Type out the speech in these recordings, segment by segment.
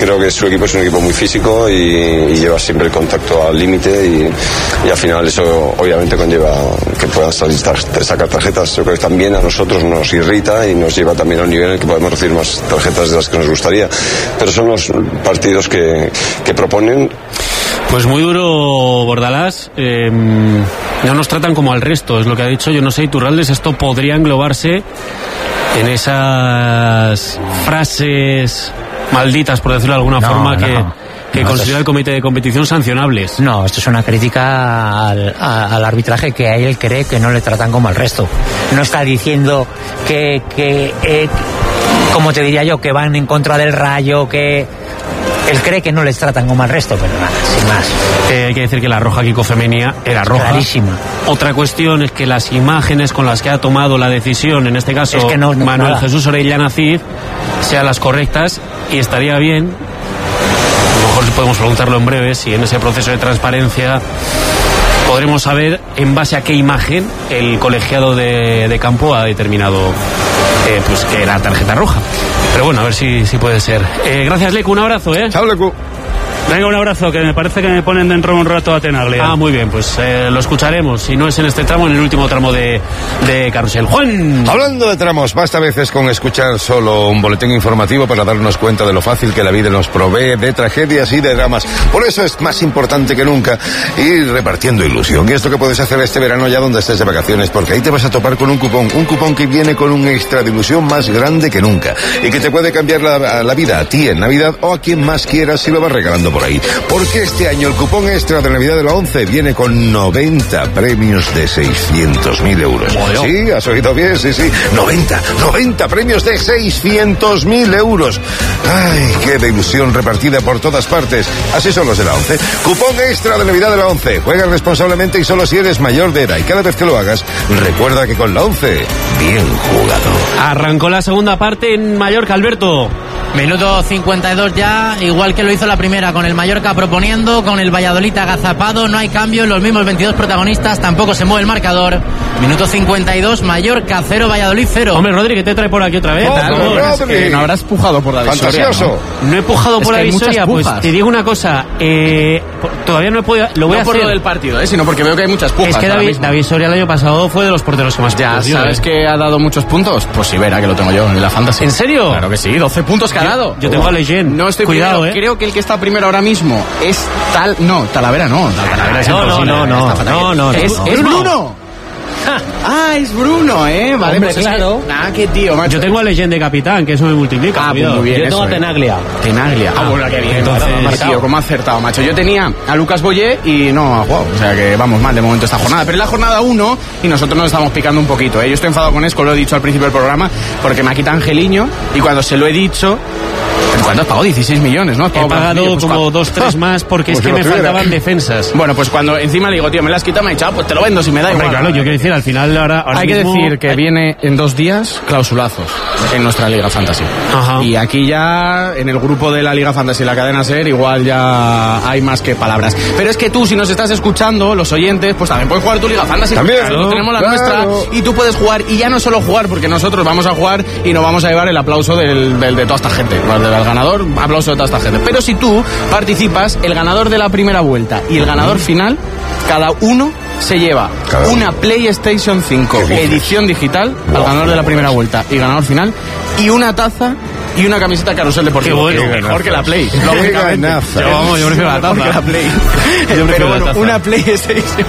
creo que su equipo es un equipo muy físico y lleva siempre el contacto al límite y al final eso obviamente conlleva que puedan sacar tarjetas. Yo creo que también a nosotros nos irrita y nos lleva también a un nivel en el que podemos recibir más tarjetas de las que nos gustaría, pero son los partidos que proponen. Pues muy duro Bordalás, no nos tratan como al resto, es lo que ha dicho. Yo no sé, Iturralde, esto podría englobarse en esas frases malditas, por decirlo de alguna forma, que considera el comité de competición sancionables. No, esto es una crítica al arbitraje, que a él cree que no le tratan como al resto. No está diciendo que como te diría yo, que van en contra del Rayo, que él cree que no les tratan como al resto, pero nada, sin más. Hay que decir que la roja Kiko Femenia era roja. Clarísima. Otra cuestión es que las imágenes con las que ha tomado la decisión, en este caso Manuel Jesús Orellana Cid, sean las correctas, y estaría bien, a lo mejor podemos preguntarlo en breve, si en ese proceso de transparencia podremos saber en base a qué imagen el colegiado de campo ha determinado pues que era tarjeta roja. Pero bueno, a ver si puede ser. Gracias, Lecu, un abrazo, Chao, Lecu. Venga, un abrazo, que me parece que me ponen dentro de un rato a Tenaglia. Ah, muy bien, pues lo escucharemos, si no es en este tramo, en el último tramo de Carrusel. Juan. Hablando de tramos, basta a veces con escuchar solo un boletín informativo para darnos cuenta de lo fácil que la vida nos provee de tragedias y de dramas. Por eso es más importante que nunca ir repartiendo ilusión. Y esto que puedes hacer este verano ya donde estés de vacaciones, porque ahí te vas a topar con un cupón que viene con un extra de ilusión más grande que nunca y que te puede cambiar la vida a ti en Navidad o a quien más quieras si lo vas regalando por ahí. Porque este año el cupón extra de Navidad de la 11 viene con 90 premios de 600.000 euros. Bueno. Sí, has oído bien, sí. 90 premios de 600.000 euros. Ay, qué de ilusión repartida por todas partes. Así son los de la 11. Cupón extra de Navidad de la 11. Juega responsablemente y solo si eres mayor de edad. Y cada vez que lo hagas, recuerda que con la 11, bien jugado. Arrancó la segunda parte en Mallorca, Alberto. Minuto 52 ya, igual que lo hizo la primera, con el Mallorca proponiendo, con el Valladolid agazapado, no hay cambio, los mismos 22 protagonistas, tampoco se mueve el marcador. Minuto 52, Mallorca 0, Valladolid 0. Hombre, Rodri, ¿qué te trae por aquí otra vez? No habrás pujado por la visoria, ¿no? No he pujado por la visoria, pues te digo una cosa, todavía no he podido, lo voy a hacer. No por lo del partido, sino porque veo que hay muchas pujas. Es que David Soria el año pasado fue de los porteros que más ya sabes que ha dado muchos puntos. Pues sí, verá que lo tengo yo en la Fantasy. ¿En serio? Claro que sí, 12 puntos que ha dado. Yo tengo a Legend. No estoy Cuidado, primero. Creo que el que está primero ahora mismo es Talavera no. Talavera es imposible. No. Es Bruno. Es Bruno, vale. Hombre, pues claro. Qué tío, macho. Yo tengo a Legend de capitán, que eso me multiplica. Pues muy bien. Yo tengo a Tenaglia. Bueno, qué bien. Entonces, tío, cómo ha acertado, macho. Yo tenía a Lucas Boyé y no ha jugado. O sea que vamos mal de momento esta jornada. Pero es la jornada 1 y nosotros nos estamos picando un poquito. Yo estoy enfadado con Esco, lo he dicho al principio del programa, porque me ha quitado Angeliño y cuando se lo he dicho... ¿Cuánto has pagado? 16 millones, ¿no? He pagado como 2-3 más porque es que me faltaban defensas. Bueno, pues cuando encima le digo, tío, me la has quitado, me ha dicho, pues te lo vendo si me da igual. Claro, yo quiero decir, al final ahora hay mismo... que decir que viene en 2 días clausulazos en nuestra Liga Fantasy. Ajá. Y aquí ya, en el grupo de la Liga Fantasy, la cadena SER, igual ya hay más que palabras. Pero es que tú, si nos estás escuchando, los oyentes, pues también puedes jugar tu Liga Fantasy. También, claro, tenemos la nuestra y tú puedes jugar. Y ya no solo jugar, porque nosotros vamos a jugar y nos vamos a llevar el aplauso de toda esta gente. Del ganador, aplauso de toda esta gente. Pero si tú participas, el ganador de la primera vuelta y el ganador final, cada uno se lleva una PlayStation 5 edición digital al ganador de la primera vuelta y ganador final, y una taza y una camiseta Carrusel Deportivo. Qué bueno. Mejor que la Play. Yo prefiero la taza. Mejor que la Play. Pero bueno, una PlayStation.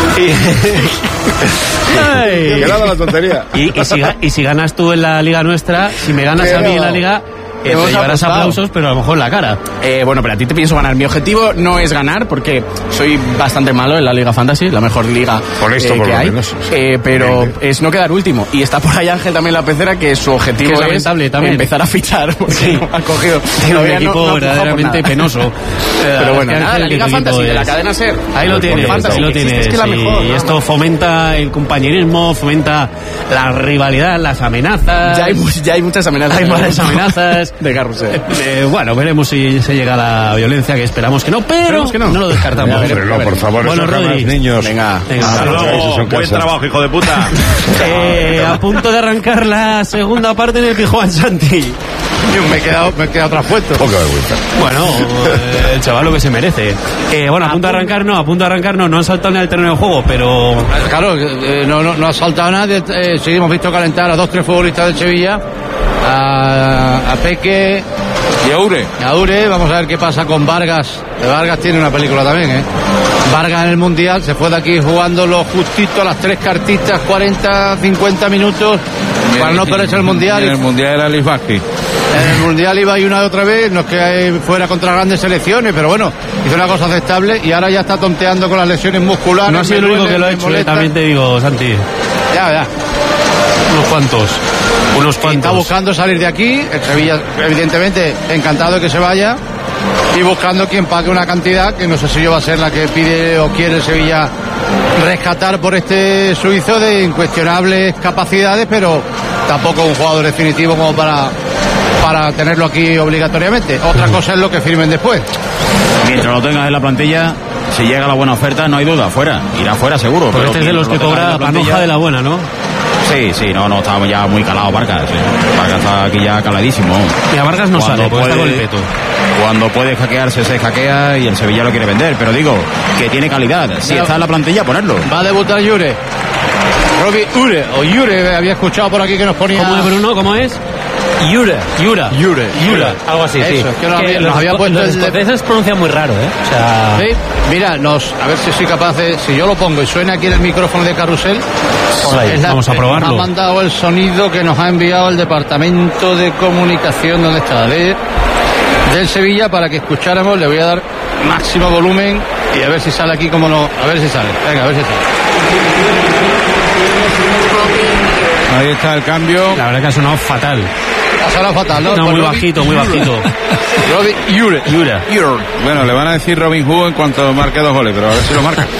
Quedaba la tontería. Y si ganas tú en la liga nuestra, si me ganas a mí en la liga... te llevarás aplausos, pero a lo mejor la cara. Bueno, pero a ti te pienso ganar. Mi objetivo no es ganar, porque soy bastante malo en la Liga Fantasy, la mejor liga que hay. Pero es no quedar último. Y está por ahí Ángel también la pecera, que su objetivo es empezar a fichar, porque no ha cogido un equipo verdaderamente penoso. Pero bueno, nada, la Liga Fantasy de la cadena SER. Ahí lo tienes, y esto fomenta el compañerismo, fomenta la rivalidad, las amenazas. Ya hay muchas amenazas. Hay varias amenazas de Carrusel. Bueno, veremos si se llega a la violencia, que esperamos que no, pero no lo descartamos. No, por favor, bueno, Rodri, niños. Venga. Hasta luego. Buen trabajo, hijo de puta. A punto de arrancar la segunda parte en el Pijuan, Santi. Me he quedado traspuesto. Poca vergüenza. Bueno, el chaval lo que se merece. Bueno, a punto de arrancar no han saltado ni al terreno de juego, pero... Claro, no ha saltado nada. Sí, hemos visto calentar a 2-3 futbolistas del Sevilla, a Peque y a Ure. Vamos a ver qué pasa con Vargas. Vargas tiene una película también, Vargas en el Mundial se fue de aquí jugando lo justito, las 3 cartitas, 40-50 minutos para no perderse el Mundial. En el Mundial era Luis Vázquez. En el Mundial iba y una y otra vez, no es que fuera contra grandes selecciones, pero bueno, hizo una cosa aceptable y ahora ya está tonteando con las lesiones musculares. No ha sido el único que lo ha hecho, también te digo, Santi. Ya. Unos cuantos. Está buscando salir de aquí, el Sevilla evidentemente encantado de que se vaya y buscando quien pague una cantidad que no sé si yo va a ser la que pide o quiere el Sevilla rescatar por este suizo de incuestionables capacidades, pero tampoco un jugador definitivo como para tenerlo aquí obligatoriamente. Otra cosa es lo que firmen después. Mientras lo tengas en la plantilla, si llega la buena oferta, no hay duda, irá fuera seguro. Pero este es de los que cobra panoja de la buena, ¿no? Sí, no, estaba ya muy calado Vargas. Vargas está aquí ya caladísimo. Y a Vargas no sale, porque está con el peto. Cuando puede hackearse, se hackea y el Sevilla lo quiere vender. Pero digo, que tiene calidad. Si está en la plantilla, ponerlo. Va a debutar Yure. Robbie Yure, había escuchado por aquí que nos ponía... ¿Cómo es, Bruno? ¿Cómo es? Yura. Algo así, sí. Eso, es que nos había puesto los escoceses pronuncian muy raro, O sea... Sí, mira, a ver si soy capaz de... Si yo lo pongo y suena aquí en el micrófono de Carrusel... Vamos a probarlo. Nos ha mandado el sonido que nos ha enviado el Departamento de Comunicación, ¿dónde está? Del Sevilla, para que escucháramos. Le voy a dar máximo volumen y a ver si sale aquí como no... A ver si sale. Venga, a ver si sale. Ahí está el cambio. La verdad que ha sonado fatal. Ha sonado fatal, ¿no? No, muy bajito. Robbie Yure. Bueno, le van a decir Robin Hood en cuanto marque 2 goles, pero a ver si lo marca.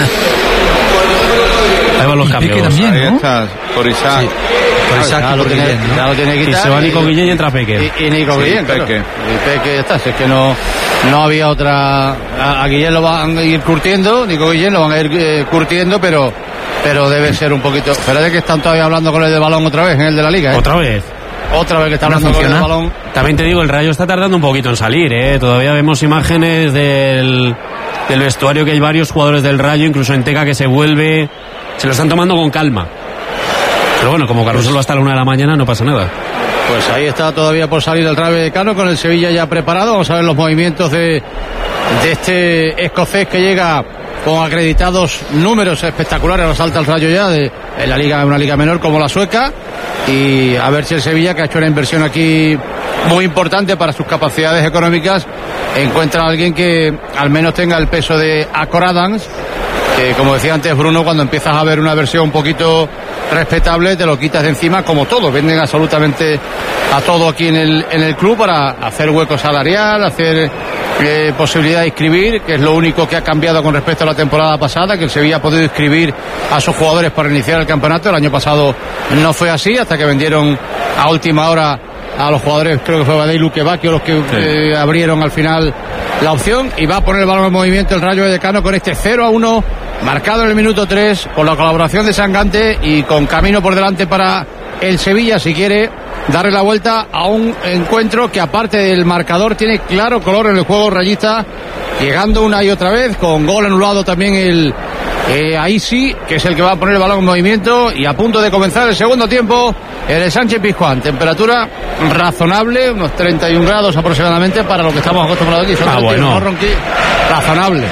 Ahí van los cambios. También, ahí está, por Isaac. Sí. Ya lo tiene que quitar. Y se va Nico Guillén y entra Peque. Y Nico Guillén, claro. Peque. Y Peque está. Si es que no había otra... A Guillén lo van a ir curtiendo, Nico Guillén lo van a ir curtiendo, pero debe ser un poquito... Espérate que están todavía hablando con el de balón otra vez, en el de la Liga. ¿Otra vez que está hablando con el de balón. También te digo, el Rayo está tardando un poquito en salir, Todavía vemos imágenes del vestuario, que hay varios jugadores del Rayo, incluso en Teca, que se lo están tomando con calma. Pero bueno, como Carrusel va hasta la 1 de la mañana, no pasa nada. Pues ahí está todavía por salir el Rayo Vallecano, con el Sevilla ya preparado. Vamos a ver los movimientos de este escocés que llega con acreditados números espectaculares. Nos salta el Rayo ya en la liga, una liga menor como la sueca, y a ver si el Sevilla, que ha hecho una inversión aquí muy importante para sus capacidades económicas, encuentra a alguien que al menos tenga el peso de Acoradans, que, como decía antes Bruno, cuando empiezas a ver una versión un poquito respetable, te lo quitas de encima, como todo. Venden absolutamente a todo aquí en el club para hacer hueco salarial, hacer posibilidad de inscribir, que es lo único que ha cambiado con respecto a la temporada pasada, que el Sevilla ha podido inscribir a sus jugadores para iniciar el campeonato. El año pasado no fue así, hasta que vendieron a última hora a los jugadores, creo que fue Badeilu Kebakio los que abrieron al final la opción, y va a poner el balón en movimiento el Rayo Vallecano con este 0-1 marcado en el minuto 3, con la colaboración de Sangante y con camino por delante para el Sevilla, si quiere darle la vuelta a un encuentro que, aparte del marcador, tiene claro color en el juego rayista, llegando una y otra vez, con gol anulado también ahí sí, que es el que va a poner el balón en movimiento, y a punto de comenzar el segundo tiempo, el Sánchez Pizjuán. Temperatura razonable, unos 31 grados aproximadamente para lo que estamos acostumbrados aquí. Bueno. Razonable.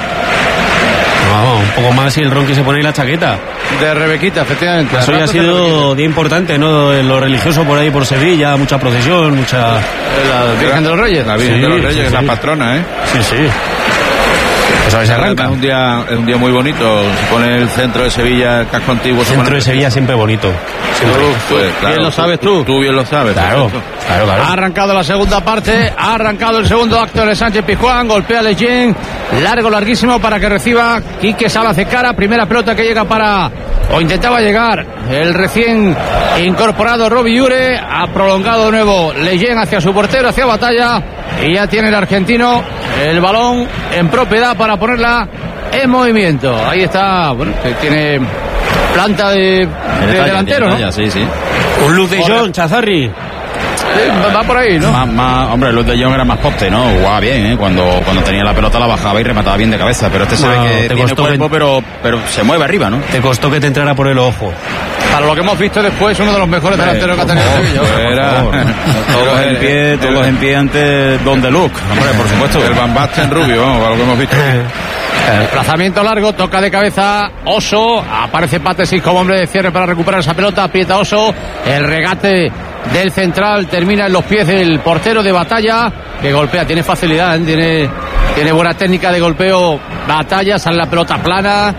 Un poco más y el Ronqui se pone ahí la chaqueta. De Rebequita, efectivamente. Eso ya ha sido día importante, ¿no? En lo religioso por ahí, por Sevilla, mucha procesión, mucha... La Virgen de los Reyes. La Virgen de los Reyes, es la patrona, Sí. Pues a ver si arranca. Es un día muy bonito. Se pone el centro de Sevilla, casco antiguo. El centro de Sevilla siempre bonito. Siempre. Pues, claro, bien lo sabes tú. Tú bien lo sabes. Claro. Ha arrancado la segunda parte, ha arrancado el segundo acto de Sánchez Pizjuán, golpea Leyen, larguísimo para que reciba Quique Salas de cara. Primera pelota que llega o intentaba llegar el recién incorporado Robbie Yure. Ha prolongado de nuevo Leyen hacia su portero, hacia Batalla, y ya tiene el argentino el balón en propiedad para ponerla en movimiento. Ahí está, bueno, que tiene planta de delantero, ¿no? Sí. Un luz de John, Chazarri. Va por ahí, ¿no? Hombre, Luke de Jong era más poste, ¿no? Jugaba bien, cuando tenía la pelota la bajaba y remataba bien de cabeza, pero este se ve que tiene cuerpo, pero se mueve arriba, ¿no? Te costó que te entrara por el ojo. Para lo que hemos visto después, uno de los mejores delanteros que ha tenido Sevilla. Todos en pie ante Don de Luke, hombre, por supuesto. El Van Basten rubio, vamos, para lo que hemos visto. Desplazamiento largo, toca de cabeza Oso, aparece Patesis como hombre de cierre para recuperar esa pelota, aprieta Oso, el regate del central termina en los pies del portero de Batalla, que golpea, tiene facilidad, tiene buena técnica de golpeo. Batalla, sale la pelota plana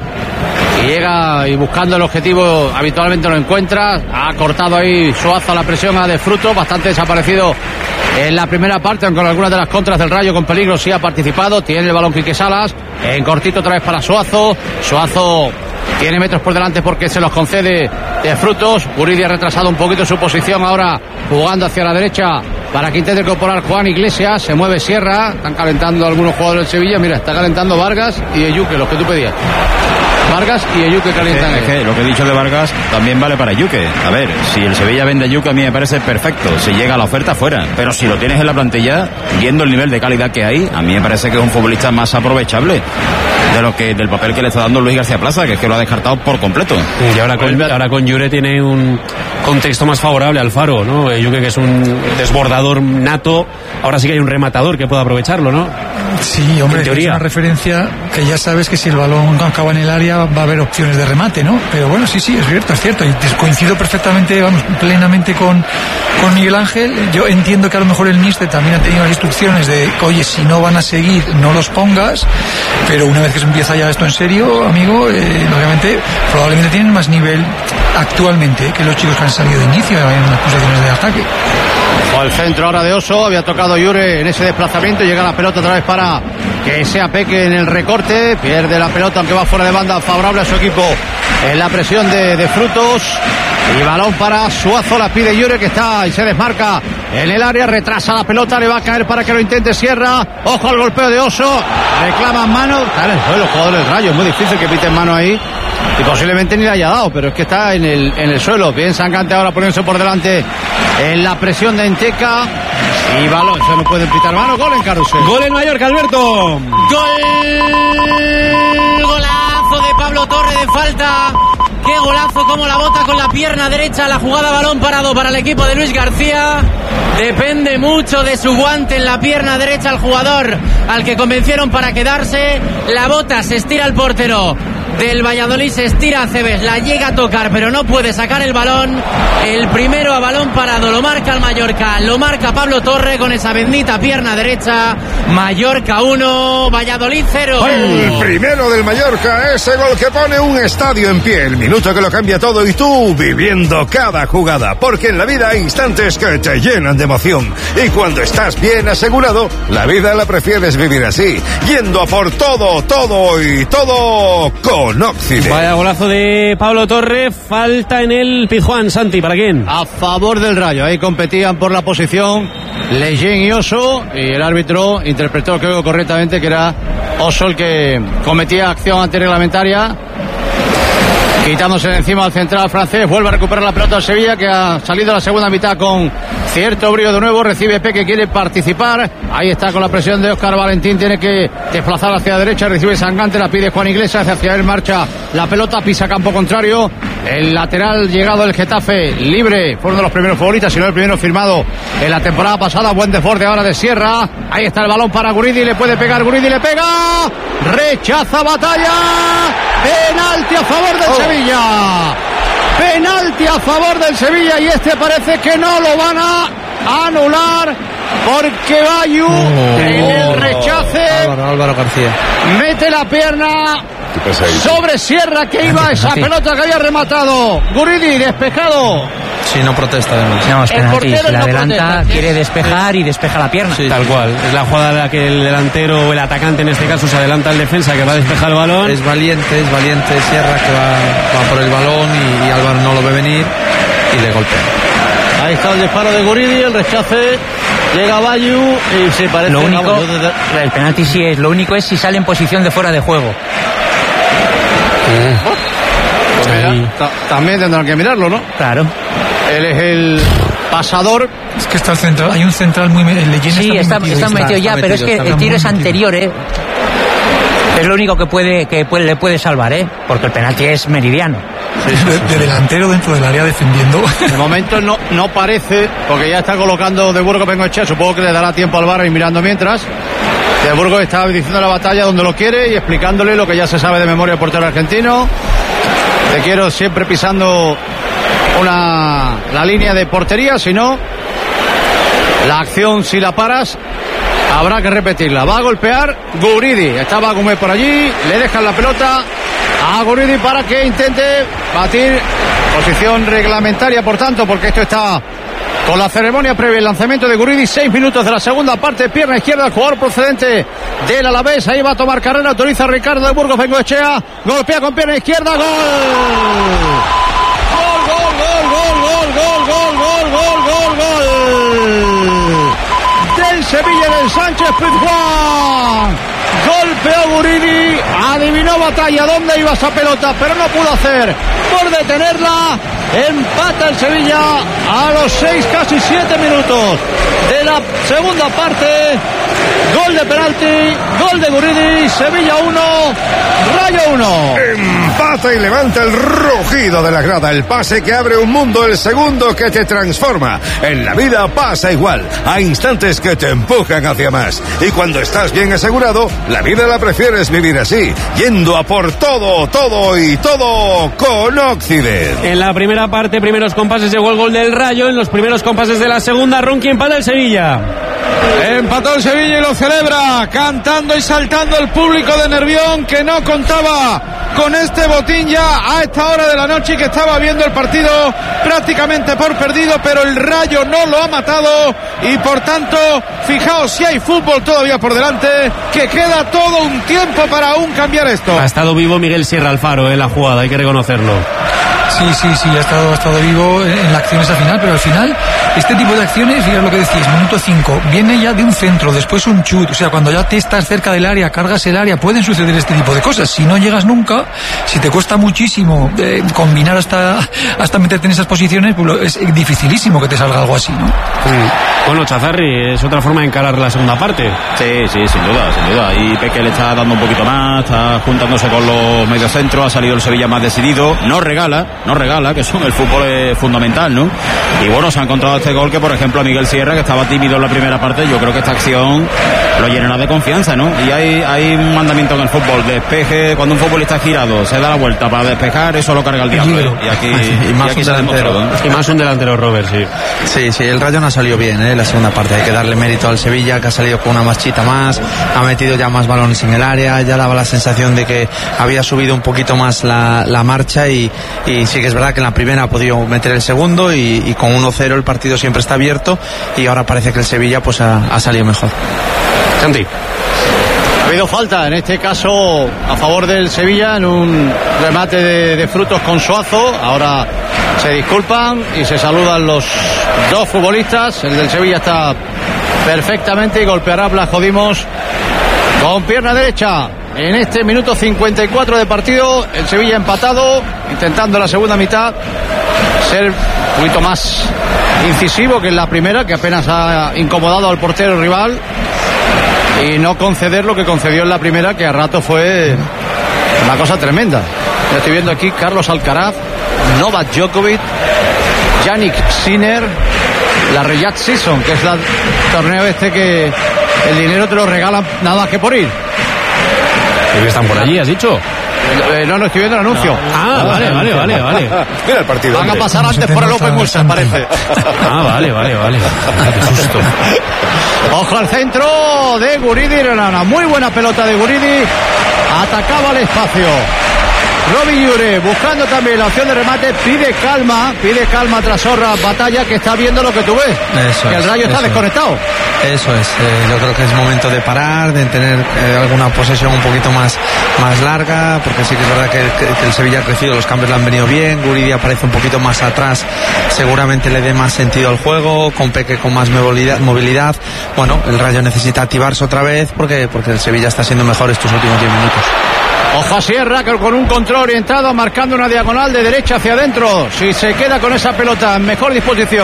y llega y buscando el objetivo habitualmente lo encuentra. Ha cortado ahí Suazo la presión a De Frutos, bastante desaparecido en la primera parte, aunque con algunas de las contras del Rayo con peligro sí ha participado. Tiene el balón Quique Salas, en cortito otra vez para Suazo. Suazo tiene metros por delante porque se los concede De Frutos. Guridi ha retrasado un poquito su posición, ahora jugando hacia la derecha para que intente incorporar Juan Iglesias. Se mueve Sierra, están calentando algunos jugadores del Sevilla. Mira, está calentando Vargas y Eyuque, los que tú pedías. Vargas y Eyuque calientan. Es que lo que he dicho de Vargas también vale para Eyuque. A ver, si el Sevilla vende a Eyuque a mí me parece perfecto. Si llega a la oferta, fuera. Pero si lo tienes en la plantilla, viendo el nivel de calidad que hay, a mí me parece que es un futbolista más aprovechable del papel que le está dando Luis García Plaza, que es que lo ha descartado por completo. Y ahora con Llure tiene un contexto más favorable al Faro, ¿no? Eyuque, que es un desbordador nato, ahora sí que hay un rematador que puede aprovecharlo, ¿no? Sí, hombre, es una referencia que ya sabes que si el balón acaba en el área va a haber opciones de remate, ¿no? Pero bueno, sí, es cierto, y coincido perfectamente, plenamente con Miguel Ángel. Yo entiendo que a lo mejor el míster también ha tenido las instrucciones de, oye, si no van a seguir, no los pongas, pero una vez que se empieza ya esto en serio, amigo, obviamente, probablemente tienen más nivel actualmente que los chicos que han salido de inicio en las posiciones de ataque. O el centro ahora de Oso, había tocado Llure en ese desplazamiento, llega la pelota otra vez para que sea Peque en el recorte, pierde la pelota aunque va fuera de banda, favorable a su equipo en la presión de Frutos, y balón para Suazo, la pide Llure que está y se desmarca en el área, retrasa la pelota, le va a caer para que lo intente Sierra, ojo al golpeo de Oso, reclaman mano, está en el suelo, jugador del Rayo, es muy difícil que piten mano ahí. Y posiblemente ni le haya dado, pero es que está en el suelo. Bien Sangante ahora poniéndose por delante en la presión de Enteca. Y balón, eso no puede pitar mano. Gol en Carrusel. Gol en Mallorca, Alberto. Golazo de Pablo Torre de falta. Qué golazo, como la bota con la pierna derecha. La jugada balón parado para el equipo de Luis García. Depende mucho de su guante en la pierna derecha el jugador al que convencieron para quedarse. La bota, se estira el portero del Valladolid, se estira a Cebes, la llega a tocar pero no puede sacar el balón. El primero a balón parado lo marca el Mallorca, lo marca Pablo Torre con esa bendita pierna derecha. Mallorca 1, Valladolid 0. El primero del Mallorca, ese gol que pone un estadio en pie, el minuto que lo cambia todo, y tú viviendo cada jugada, porque en la vida hay instantes que te llenan de emoción, y cuando estás bien asegurado, la vida la prefieres vivir así, yendo a por todo, todo y todo con Occident. Vaya golazo de Pablo Torre, falta en el Pizjuán. Santi, ¿para quién? A favor del Rayo, ahí competían por la posición Leyen y Oso, y el árbitro interpretó, creo correctamente, que era Oso el que cometía acción antirreglamentaria, quitándose de encima al central francés. Vuelve a recuperar la pelota al Sevilla, que ha salido a la segunda mitad con cierto brío de nuevo. Recibe Peque, quiere participar, ahí está con la presión de Óscar Valentín, tiene que desplazar hacia la derecha, recibe Sangante, la pide Juan Iglesias, hacia él marcha la pelota, pisa campo contrario. El lateral llegado del Getafe, libre, fue uno de los primeros favoritas, si no el primero firmado en la temporada pasada. Buen desborde ahora de Sierra, ahí está el balón para Guridi, le puede pegar, Guridi le pega, rechaza Batalla, penalti a favor del Sevilla, penalti a favor del Sevilla, y este parece que no lo van a anular porque Bayu en el rechace Álvaro García mete la pierna sobre Sierra, que iba a esa pelota que había rematado. Guridi despejado. Sí, no protesta además. No, es penalti. Se la no adelanta, protesta. quiere despejar y despeja la pierna. Sí, tal cual. Es la jugada en la que el delantero o el atacante en este caso se adelanta al defensa que va a despejar el balón. Es valiente Sierra, que va por el balón y Álvaro no lo ve venir y le golpea. Ahí está el disparo de Guridi, el rechace. Llega Bayu y se parece. Lo único, el penalti sí es. Lo único es si sale en posición de fuera de juego. Pues mira, también tendrán que mirarlo, ¿no? Claro. Él es pasador. Es que está el central, hay un central muy leyendo. Sí, está metido ya, pero es que el tiro es anterior, Es lo único que le puede salvar, porque el penalti es meridiano. De delantero dentro del área defendiendo. De momento no parece, porque ya está colocando De Burgos Bengoechea. Supongo que le dará tiempo al VAR y mirando mientras. De Burgos está diciendo la batalla donde lo quiere y explicándole lo que ya se sabe de memoria el portero argentino. Te quiero siempre pisando la línea de portería, si no, la acción si la paras habrá que repetirla. Va a golpear Guridi. Estaba Gómez por allí. Le dejan la pelota a Guridi para que intente batir. Posición reglamentaria, por tanto, porque esto está con la ceremonia previa el lanzamiento de Guridi. 6 minutos de la segunda parte. Pierna izquierda, el jugador procedente del Alavés. Ahí va a tomar carrera. Autoriza a Ricardo de Burgos Bengoechea. Golpea con pierna izquierda. ¡Gol! ¡Gol! Del Sevilla, del Sánchez Pizjuán. Golpeó Guridi, adivinó batalla dónde iba esa pelota, pero no pudo hacer por detenerla. Empata el Sevilla a los 6, casi 7 minutos de la segunda parte. Gol de penalti, gol de Guridi. Sevilla 1, Rayo 1. Empata y levanta el rugido de la grada. El pase que abre un mundo, el segundo que te transforma. En la vida pasa igual. Hay instantes que te empujan hacia más. Y cuando estás bien asegurado, la vida la prefieres vivir así, yendo a por todo, todo y todo con Occident. En la primera parte, primeros compases, llegó el gol del Rayo. En los primeros compases de la segunda, Ronqui empata el Sevilla. Empató el Sevilla y lo celebra, cantando y saltando el público de Nervión, que no contaba con este botín ya a esta hora de la noche y que estaba viendo el partido prácticamente por perdido, pero el Rayo no lo ha matado y por tanto, fijaos si hay fútbol todavía por delante, que queda todo un tiempo para aún cambiar esto. Ha estado vivo Miguel Sierra Alfaro en la jugada, hay que reconocerlo. Sí, ha estado vivo en la acción esa final, pero al final, este tipo de acciones, fíjate lo que decís, minuto 5, viene ya de un centro, después un chut, o sea, cuando ya te estás cerca del área, cargas el área, pueden suceder este tipo de cosas. Si no llegas nunca, si te cuesta muchísimo combinar hasta meterte en esas posiciones, pues es dificilísimo que te salga algo así, ¿no? Bueno, Chazarri, es otra forma de encarar la segunda parte. Sí, sin duda. Y Peque le está dando un poquito más, está juntándose con los mediocentros, ha salido el Sevilla más decidido, no regala, que son el fútbol es fundamental, ¿no? Y bueno, se ha encontrado este gol que, por ejemplo, a Miguel Sierra, que estaba tímido en la primera parte, yo creo que esta acción lo llenará de confianza, ¿no? Y hay un mandamiento en el fútbol, despeje, cuando un futbolista es girado, se da la vuelta para despejar, eso lo carga el diablo, Y aquí se ha demostrado, ¿no? Y más un delantero, Robert, sí. Sí, el Rayo no ha salido bien, la segunda parte, hay que darle mérito al Sevilla, que ha salido con una marchita más, ha metido ya más balones en el área, ya daba la sensación de que había subido un poquito más la marcha y sí que es verdad que en la primera ha podido meter el segundo y con 1-0 el partido siempre está abierto y ahora parece que el Sevilla pues ha salido mejor. Santi. Ha habido falta, en este caso a favor del Sevilla, en un remate de Frutos con Suazo. Ahora se disculpan y se saludan los dos futbolistas. El del Sevilla está perfectamente y golpeará a Blasco Dimos con pierna derecha. En este minuto 54 de partido, el Sevilla empatado, intentando en la segunda mitad ser un poquito más incisivo que en la primera, que apenas ha incomodado al portero rival, y no conceder lo que concedió en la primera, que a rato fue una cosa tremenda. Ya estoy viendo aquí Carlos Alcaraz, Novak Djokovic, Yannick Sinner, la Riyadh Season, que es el torneo que el dinero te lo regalan nada más que por ir. ¿Que están por allí, has dicho? No estoy viendo el anuncio. Vale. Mira el partido. Van a pasar antes por el Open Mulsa, parece. Vale. Qué susto. Ojo al centro de Guridi. Una muy buena pelota de Guridi. Atacaba el espacio. Robbie Llure buscando también la opción de remate, pide calma tras Orra Batalla, que está viendo lo que tú ves, que el Rayo está desconectado. Eso es, yo creo que es momento de parar, de tener alguna posesión un poquito más larga, porque sí que es verdad que el Sevilla ha crecido, los cambios le han venido bien, Guridi aparece un poquito más atrás, seguramente le dé más sentido al juego, con Peque con más movilidad. Bueno, el Rayo necesita activarse otra vez porque el Sevilla está siendo mejor estos últimos 10 minutos. Ojo a Sierra, que con un control orientado, marcando una diagonal de derecha hacia adentro. Si se queda con esa pelota en mejor disposición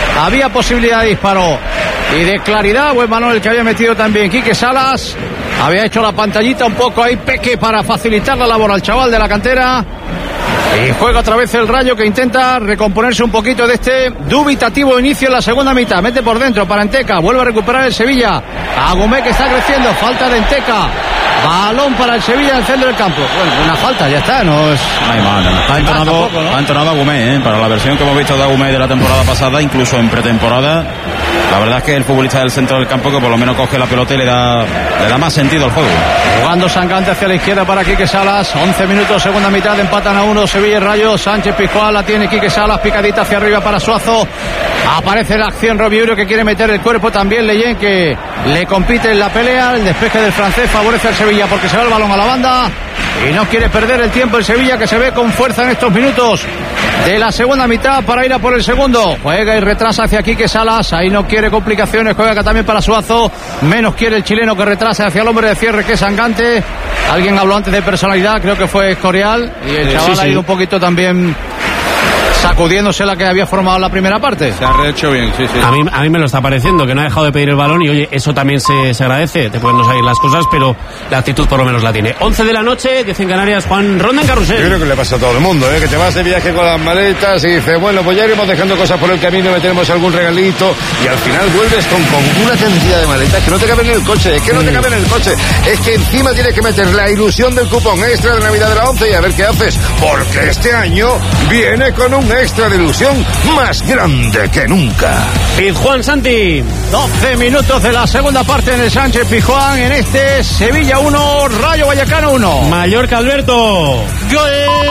había posibilidad de disparo y de claridad. Buen balón el que había metido también Quique Salas. Había hecho la pantallita un poco ahí Peque para facilitar la labor al chaval de la cantera. Y juega otra vez el Rayo, que intenta recomponerse un poquito de este dubitativo inicio en la segunda mitad. Mete por dentro para Enteca, vuelve a recuperar el Sevilla. Agumé, que está creciendo, falta de Enteca. Balón para el Sevilla en el centro del campo. Bueno, una falta, ya está, no es... Ha entonado Agumé, para la versión que hemos visto de Agumé de la temporada pasada, incluso en pretemporada. La verdad es que el futbolista del centro del campo que por lo menos coge la pelota y le da más sentido al juego. Jugando Sangante hacia la izquierda para Quique Salas. 11 minutos, segunda mitad, empatan a 1 Sevilla y Rayo. Sánchez Pizjuán, la tiene Quique Salas, picadita hacia arriba para Suazo. Aparece la acción, Robiurio, que quiere meter el cuerpo, también Leyen, que le compite en la pelea. El despeje del francés favorece al Sevilla porque se va el balón a la banda y no quiere perder el tiempo el Sevilla, que se ve con fuerza en estos minutos de la segunda mitad para ir a por el segundo. Juega y retrasa hacia Quique Salas, ahí no quiere complicaciones, juega acá también para Suazo, menos quiere el chileno, que retrasa hacia el hombre de cierre, que es Sangante. Alguien habló antes de personalidad, creo que fue Escorial, y el chaval ha ido un poquito también sacudiéndose la que había formado la primera parte. Se ha rehecho bien, sí. A mí me lo está pareciendo, que no ha dejado de pedir el balón y oye, eso también se agradece. Te pueden no salir las cosas, pero la actitud por lo menos la tiene. 11 de la noche, 10 en Canarias, Juan Ronda en Carrusel. Yo creo que le pasa a todo el mundo, que te vas de viaje con las maletas y dices, bueno, pues ya iremos dejando cosas por el camino, meteremos algún regalito y al final vuelves con una cantidad de maletas que no te caben en el coche, es que encima tienes que meter la ilusión del cupón extra de Navidad de la 11 y a ver qué haces, porque este año viene con un extra de ilusión más grande que nunca. Pizjuán, Santi. 12 minutos de la segunda parte en el Sánchez Pizjuán, en este Sevilla 1, Rayo Vallecano 1. Mallorca, Alberto. Gol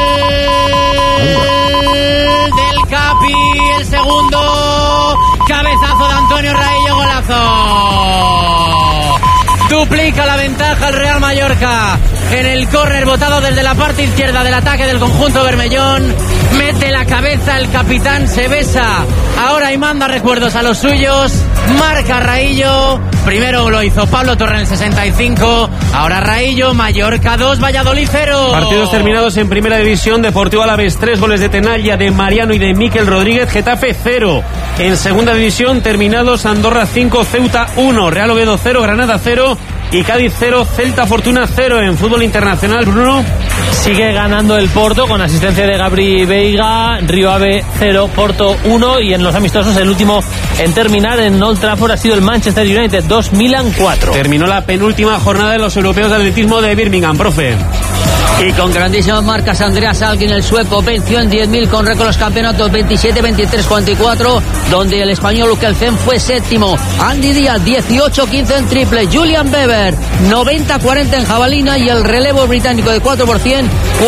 del Capi, el segundo. Cabezazo de Antonio Raillo, golazo. Duplica la ventaja el Real Mallorca en el córner botado desde la parte izquierda del ataque del conjunto bermellón. Mete la cabeza el capitán Sebesa ahora y manda recuerdos a los suyos. Marca Raillo. Primero lo hizo Pablo Torre en el 65. Ahora Raillo. Mallorca 2, Valladolid 0. Partidos terminados en primera división. Deportivo Alavés 3 goles de Tenalla, de Mariano y de Miquel Rodríguez. Getafe 0. En segunda división terminados Andorra 5, Ceuta 1, Real Oviedo 0, Granada 0 y Cádiz 0, Celta Fortuna 0. En fútbol internacional, Bruno. Sigue ganando el Porto con asistencia de Gabri Veiga. Río Ave 0, Porto 1. Y en los amistosos, el último en terminar en Old Trafford ha sido el Manchester United 2, Milan 4. Terminó la penúltima jornada de los europeos de atletismo de Birmingham, profe. Y con grandísimas marcas, Andreas Alkin, el sueco, venció en 10.000 con récord los campeonatos 27, 23, 44, donde el español Lukelsen fue séptimo. Andy Díaz 18-15 en triple. Julian Weber 90-40 en jabalina y el relevo británico de 4%,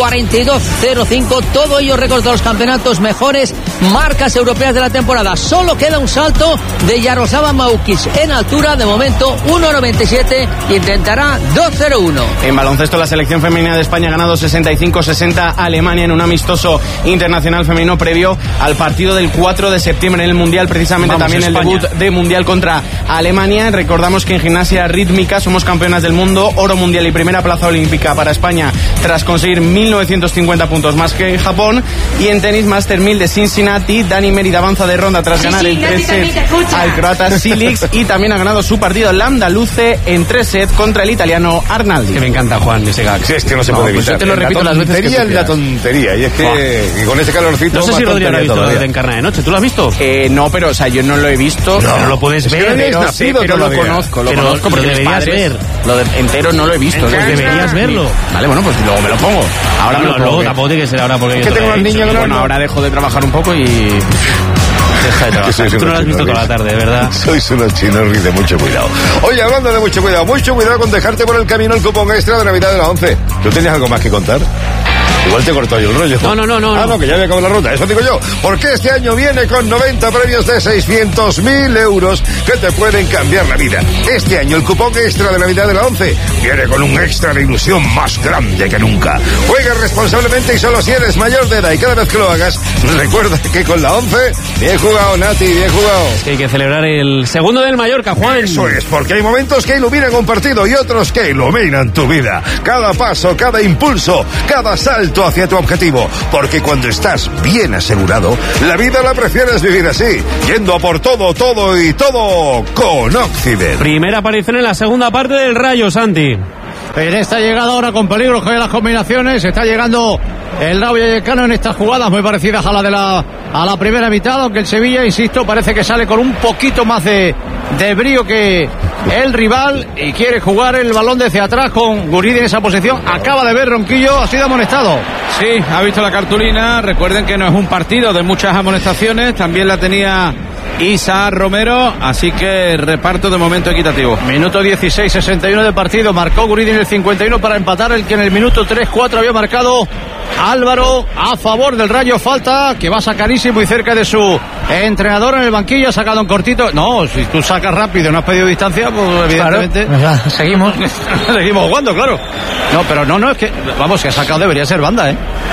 42-05. Todo ello récords de los campeonatos, mejores marcas europeas de la temporada. Solo queda un salto de Yaroslava Maukis en altura, de momento 1.97, y intentará 2.01. En baloncesto, la selección femenina de España ha ganado 65-60 a Alemania en un amistoso internacional femenino previo al partido del 4 de septiembre en el Mundial, precisamente. Vamos, también España. El debut de Mundial contra Alemania. Recordamos que en gimnasia rítmica somos campeonas del mundo, oro mundial y primera plaza olímpica para España tras conseguir 1.950 puntos más que Japón. Y en tenis, Master 1000 de Cincinnati, Dani Mérida avanza de ronda tras ganar en 3 sets al croata Silic, y también ha ganado su partido Lambda Luce en 3 sets contra el italiano Arnaldi. Que me encanta, Juan, ese gag. Sí, es que no se puede evitar. Yo te lo repito las veces que tú la tontería, y es que y con ese calorcito. No sé si Rodrigo lo ha visto de Encarna de Noche. ¿Tú lo has visto? No, pero o sea, yo no lo he visto. No lo puedes ver. Pero lo conozco. Lo conozco porque deberías ver. Lo de entero no lo he visto. Deberías verlo. Vale, bueno, pues luego me lo pongo. Ahora me lo pongo. Luego tampoco tiene que ser ahora porque es que tengo al niño. Bueno, ahora dejo de trabajar un poco y... Deja de trabajar. Tú no lo has visto toda la tarde, ¿verdad? Sois unos chinorris de mucho cuidado. Oye, hablando de mucho cuidado con dejarte por el camino el cupón extra de Navidad de la 11. ¿Tú tenías algo más que contar? Igual te cortó yo el rollo. No, que ya había acabado la ruta. Eso digo yo. Porque este año viene con 90 premios de 600.000 euros que te pueden cambiar la vida. Este año el cupón extra de Navidad de la 11 viene con un extra de ilusión más grande que nunca. Juega responsablemente y solo si eres mayor de edad. Y cada vez que lo hagas, recuerda que con la 11, bien jugado, Nati, bien jugado. Es que hay que celebrar el segundo del Mallorca, Juan. Eso es, porque hay momentos que iluminan un partido y otros que iluminan tu vida. Cada paso, cada impulso, cada salto alto hacia tu objetivo, porque cuando estás bien asegurado, la vida la prefieres vivir así, yendo a por todo, todo y todo con Occident. Primera aparición en la segunda parte del Rayo, Santi. En esta llegada ahora con peligro de las combinaciones, está llegando el Rayo Vallecano en estas jugadas muy parecidas a la primera mitad, aunque el Sevilla, insisto, parece que sale con un poquito más de brío que el rival y quiere jugar el balón desde atrás con Guridi en esa posición. Acaba de ver Ronquillo, ha sido amonestado. Sí, ha visto la cartulina. Recuerden que no es un partido de muchas amonestaciones, también la tenía Isa Romero, así que reparto de momento equitativo. Minuto 16, 61 de partido. Marcó Guridi en el 51 para empatar el que en el minuto 3-4 había marcado Álvaro a favor del Rayo. Falta que va sacadísimo y cerca de su entrenador en el banquillo. Ha sacado un cortito. No, si tú sacas rápido y no has pedido distancia, pues evidentemente claro, seguimos jugando, claro. No, pero no, es que vamos, si ha sacado debería ser banda,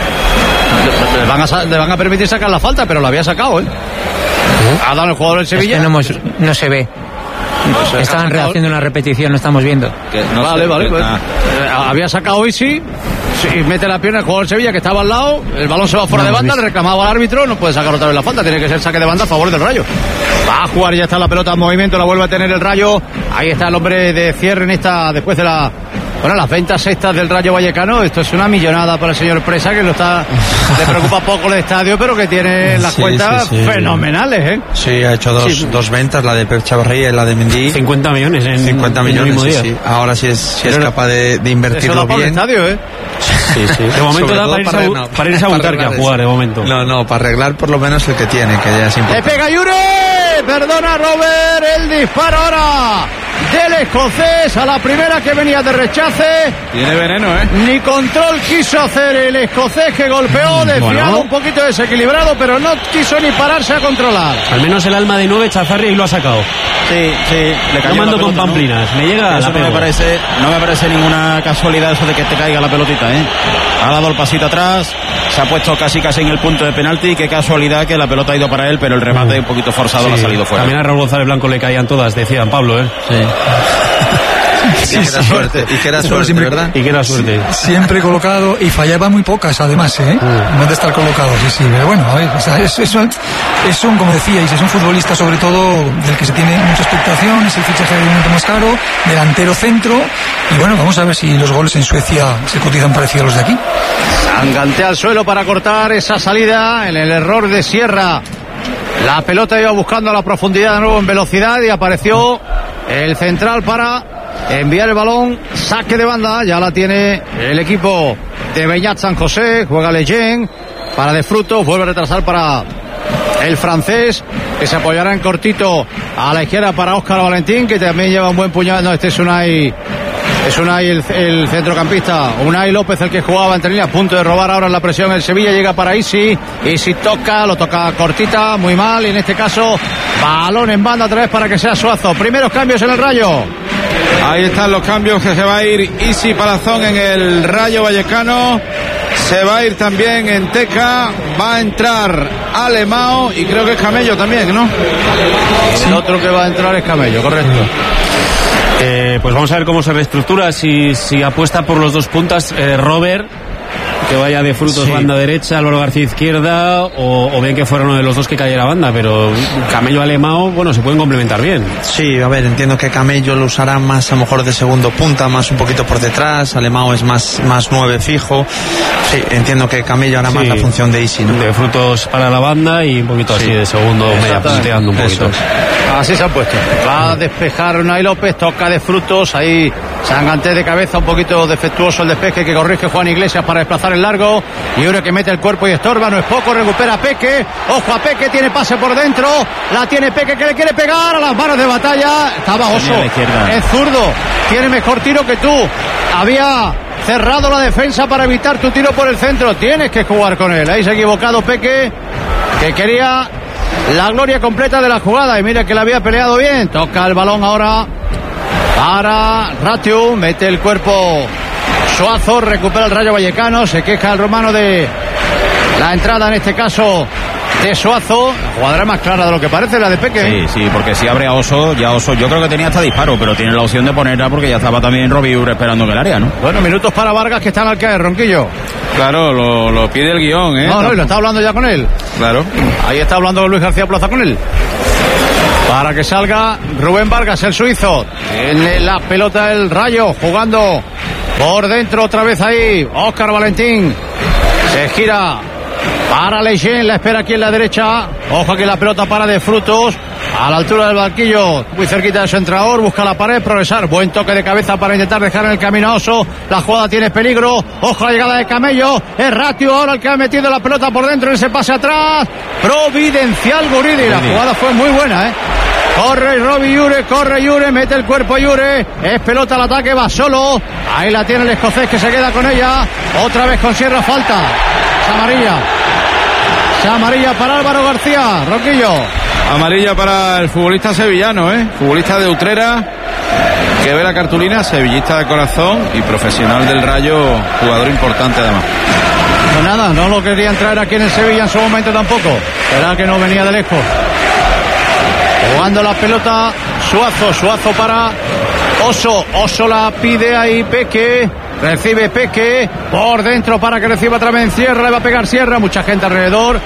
le van a permitir sacar la falta, pero la había sacado, ha dado el jugador del Sevilla. Es que no se ve. Estaban rehaciendo una repetición, no estamos viendo. Vale, pues, había sacado Isi, mete la pierna el jugador del Sevilla que estaba al lado, el balón se va fuera de banda, le reclamaba al árbitro, no puede sacar otra vez la falta, tiene que ser saque de banda a favor del Rayo. Va a jugar, ya está la pelota en movimiento, la vuelve a tener el Rayo. Ahí está el hombre de cierre en esta, después de las ventas estas del Rayo Vallecano. Esto es una millonada para el señor Presa, que le preocupa poco el estadio, pero que tiene las cuentas fenomenales, Sí, ha hecho dos ventas, la de Pep Chavarría y la de Mendy. 50 millones en 50 millones, sí. Ahora sí es capaz de invertirlo bien. Estadio, Sí. De momento da para irse a Butarque a jugar, de momento. No, para arreglar por lo menos el que tiene, que ya es importante. ¡Le pega Yure! Perdona, Robert, el disparo ahora del escocés a la primera que venía de rechace. Tiene veneno, Ni control quiso hacer el escocés, que golpeó, desviado, un poquito desequilibrado, pero no quiso ni pararse a controlar. Al menos el alma de 9 Chazarri y lo ha sacado. Sí, le cayó. Yo mando con pamplinas, me llega eso no me parece ninguna casualidad eso de que te caiga la pelotita, Ha dado el pasito atrás, se ha puesto casi en el punto de penalti, qué casualidad que la pelota ha ido para él, pero el remate un poquito forzado le ha salido fuera. También a Raúl González Blanco le caían todas, decían Pablo, Sí. Y que era suerte, ¿verdad? Y que era suerte. Siempre colocado y fallaba muy pocas, además, no de estar colocado, sí, pero bueno, a ver, es un, como decíais, es un futbolista sobre todo del que se tiene mucha expectación, es el fichaje de momento más caro, delantero centro, y bueno, vamos a ver si los goles en Suecia se cotizan parecidos a los de aquí. Sangantea al suelo para cortar esa salida, en el error de Sierra. La pelota iba buscando a la profundidad de nuevo en velocidad y apareció el central para enviar el balón, saque de banda, ya la tiene el equipo de Beñat San José, juega Leyen para De Frutos, vuelve a retrasar para el francés, que se apoyará en cortito a la izquierda para Óscar Valentín, que también lleva un buen puñado. No, este es Unai el centrocampista, Unai López, el que jugaba entre líneas, a punto de robar ahora la presión el Sevilla, llega para Isi lo toca cortita, muy mal, y en este caso balón en banda otra vez para que sea Suazo. Primeros cambios en el Rayo. Ahí están los cambios, que se va a ir Isi Palazón en el Rayo Vallecano, se va a ir también en Teca, va a entrar Alemão y creo que es Camello también, ¿no? El otro que va a entrar es Camello, correcto. Pues vamos a ver cómo se reestructura, si apuesta por los dos puntas, Robert, que vaya De Frutos banda derecha, Álvaro García izquierda, o bien que fuera uno de los dos que cayera banda, pero Camello, Alemão, bueno, se pueden complementar bien. Sí, a ver, entiendo que Camello lo usará más a lo mejor de segundo punta, más un poquito por detrás, Alemão es más 9 fijo. Sí, entiendo que Camello hará más la función de Isi, ¿no? De Frutos para la banda y un poquito así de segundo, media punteando un poquito. Así se han puesto. Va a despejar Unai López, toca De Frutos, ahí Sanganté de cabeza, un poquito defectuoso el despeje que corrige Juan Iglesias para desplazar el largo, y ahora que mete el cuerpo y estorba, no es poco, recupera Peque, ojo a Peque, tiene pase por dentro, la tiene Peque, que le quiere pegar a las manos de Batalla, estaba Oso, es zurdo, tiene mejor tiro que tú, había cerrado la defensa para evitar tu tiro por el centro, tienes que jugar con él, ahí se ha equivocado Peque, que quería la gloria completa de la jugada, y mira que la había peleado bien. Toca el balón ahora para Ratiu, mete el cuerpo Suazo, recupera el Rayo Vallecano, se queja el romano de la entrada en este caso de Suazo. La jugada más clara de lo que parece, la de Peque. Sí, porque si abre a Oso, ya Oso, yo creo que tenía hasta disparo, pero tiene la opción de ponerla porque ya estaba también Robiure esperando en el área, ¿no? Bueno, minutos para Vargas, que está en el caer, Ronquillo. Claro, lo pide el guión, ¿eh? No, y lo está hablando ya con él. Claro. Ahí está hablando Luis García Plaza con él. Para que salga Rubén Vargas, el suizo. Tiene la pelota el Rayo, jugando por dentro otra vez ahí. Óscar Valentín se gira para Leyen, la espera aquí en la derecha. Ojo que la pelota para de Frutos, a la altura del banquillo, muy cerquita de su entrenador, busca la pared, progresar. Buen toque de cabeza para intentar dejar en el camino a Oso. La jugada tiene peligro. Ojo a la llegada de Camello. Es Ratio ahora el que ha metido la pelota por dentro en ese pase atrás. Providencial Guridi. La jugada fue muy buena, ¿eh? Corre Yure, mete el cuerpo Yure, es pelota al ataque, va solo, ahí la tiene el escocés que se queda con ella, otra vez con Sierra, falta, amarilla para Álvaro García, Roquillo. Amarilla para el futbolista sevillano, futbolista de Utrera, que ve la cartulina, sevillista de corazón y profesional del Rayo, jugador importante además. Pues nada, no lo querían traer aquí en el Sevilla en su momento tampoco, era que no venía de lejos. Jugando la pelota Suazo para Oso la pide ahí Peque, recibe Peque, por dentro para que reciba otra vez Sierra, le va a pegar Sierra, mucha gente alrededor,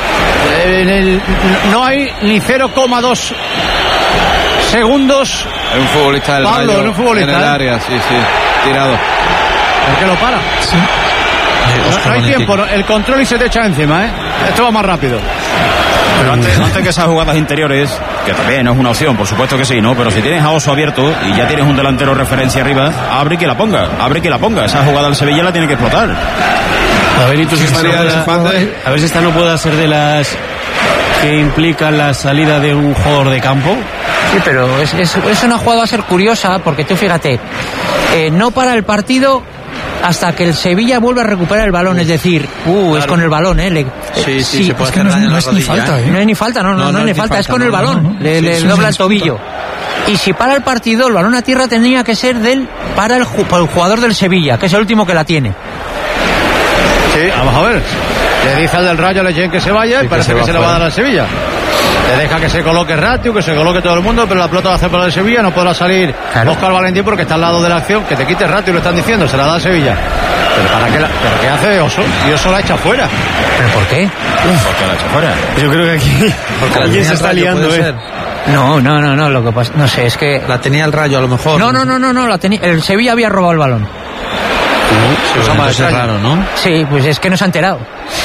no hay ni 0,2 segundos. Es un futbolista del Pablo, Rayo, un futbolista, en el área, sí, tirado. ¿Por qué lo para? Sí. No hay tiempo, el control y se te echa encima, esto va más rápido. Pero antes que esas jugadas interiores, que también es una opción, por supuesto que sí, ¿no? Pero si tienes a Oso abierto y ya tienes un delantero referencia arriba, abre y que la ponga. Esa jugada del Sevilla la tiene que explotar. A ver, y tú a ver si esta no puede ser de las que implican la salida de un jugador de campo. Sí, pero es una jugada a ser curiosa, porque tú fíjate, no para el partido hasta que el Sevilla vuelve a recuperar el balón, es decir, claro. Es con el balón, Sí, se puede hacer no es ni falta, No es ni falta, no es ni falta, es con el balón, le dobla el tobillo. Y si para el partido, el balón a tierra tendría que ser para el jugador del Sevilla, que es el último que la tiene. Sí, vamos a ver. Le dice al del Rayo a Leyen que se vaya y parece que se le va a dar al Sevilla. Le deja que se coloque Ratio, que se coloque todo el mundo, pero la pelota va a hacer para el Sevilla, no podrá salir Óscar Valentín porque está al lado de la acción, que te quite Ratio, lo están diciendo, se la da al Sevilla. ¿Pero qué hace Oso? Y Oso la echa fuera. ¿Pero por qué? Porque la echa fuera. Yo creo que aquí alguien se está liando, No, lo que pasa, no sé, es que la tenía el Rayo a lo mejor. No, la tenía, el Sevilla había robado el balón. Pues es raro, ¿no? Sí, pues es que no se ha enterado.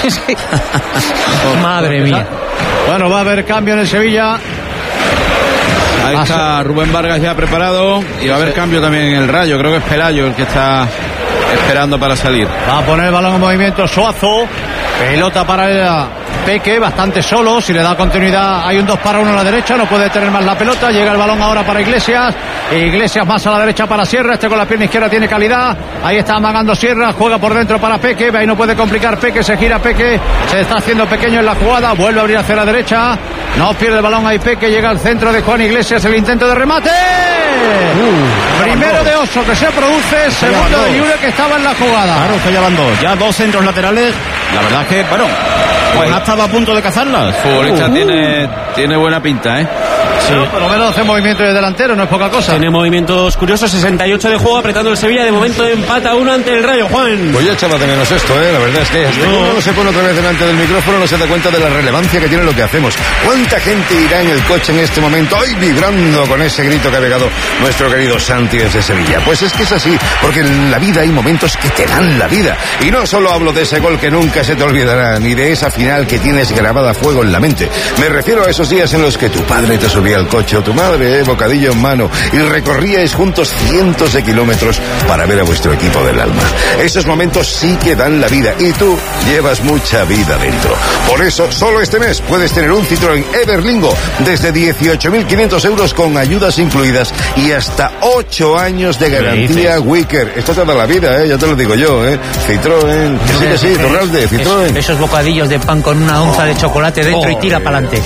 Madre mía. Bueno, va a haber cambio en el Sevilla. Ahí está Rubén Vargas ya preparado y va a haber cambio también en el Rayo. Creo que es Pelayo el que está esperando para salir. Va a poner el balón en movimiento Suazo. Pelota para el Peque, bastante solo. Si le da continuidad, hay un 2-1 a la derecha. No puede tener más la pelota. Llega el balón ahora para Iglesias. Iglesias más a la derecha para Sierra. Este con la pierna izquierda tiene calidad. Ahí está amagando Sierra. Juega por dentro para Peque. Ahí no puede complicar Peque. Se gira Peque. Se está haciendo pequeño en la jugada. Vuelve a abrir hacia la derecha. No pierde el balón ahí Peque. Llega al centro de Juan Iglesias. El intento de remate. Primero de Oso que se produce. Segundo de Yure que estaba en la jugada. Claro, está llevando ya 2 centros laterales. La verdad es que, bueno, pues ha estado a punto de cazarlas. El futbolista tiene buena pinta, Sí. Pero por lo menos hace movimiento de delantero, no es poca cosa. Tiene movimientos curiosos, 68 de juego, apretando el Sevilla, de momento empata 1 ante el Rayo, Juan. Pues ya echaba de menos esto, la verdad es que hasta que uno no se pone otra vez delante del micrófono no se da cuenta de la relevancia que tiene lo que hacemos. ¿Cuánta gente irá en el coche en este momento, hoy vibrando con ese grito que ha pegado nuestro querido Santi desde Sevilla? Pues es que es así, porque en la vida hay momentos que te dan la vida. Y no solo hablo de ese gol que nunca se te olvidará, ni de esa final que tienes grabada a fuego en la mente. Me refiero a esos días en los que tu padre te subía al coche o tu madre, bocadillo en mano, y recorríais juntos cientos de kilómetros para ver a vuestro equipo del alma. Esos momentos sí que dan la vida y tú llevas mucha vida dentro. Por eso, solo este mes puedes tener un Citroën Everlingo desde 18.500 euros con ayudas incluidas y hasta 8 años de garantía Wicker. Esto te da la vida, ya te lo digo yo, Citroën, que sí, Torralde, Citroën. Esos bocadillos de pan con una onza de chocolate dentro y tira para adelante.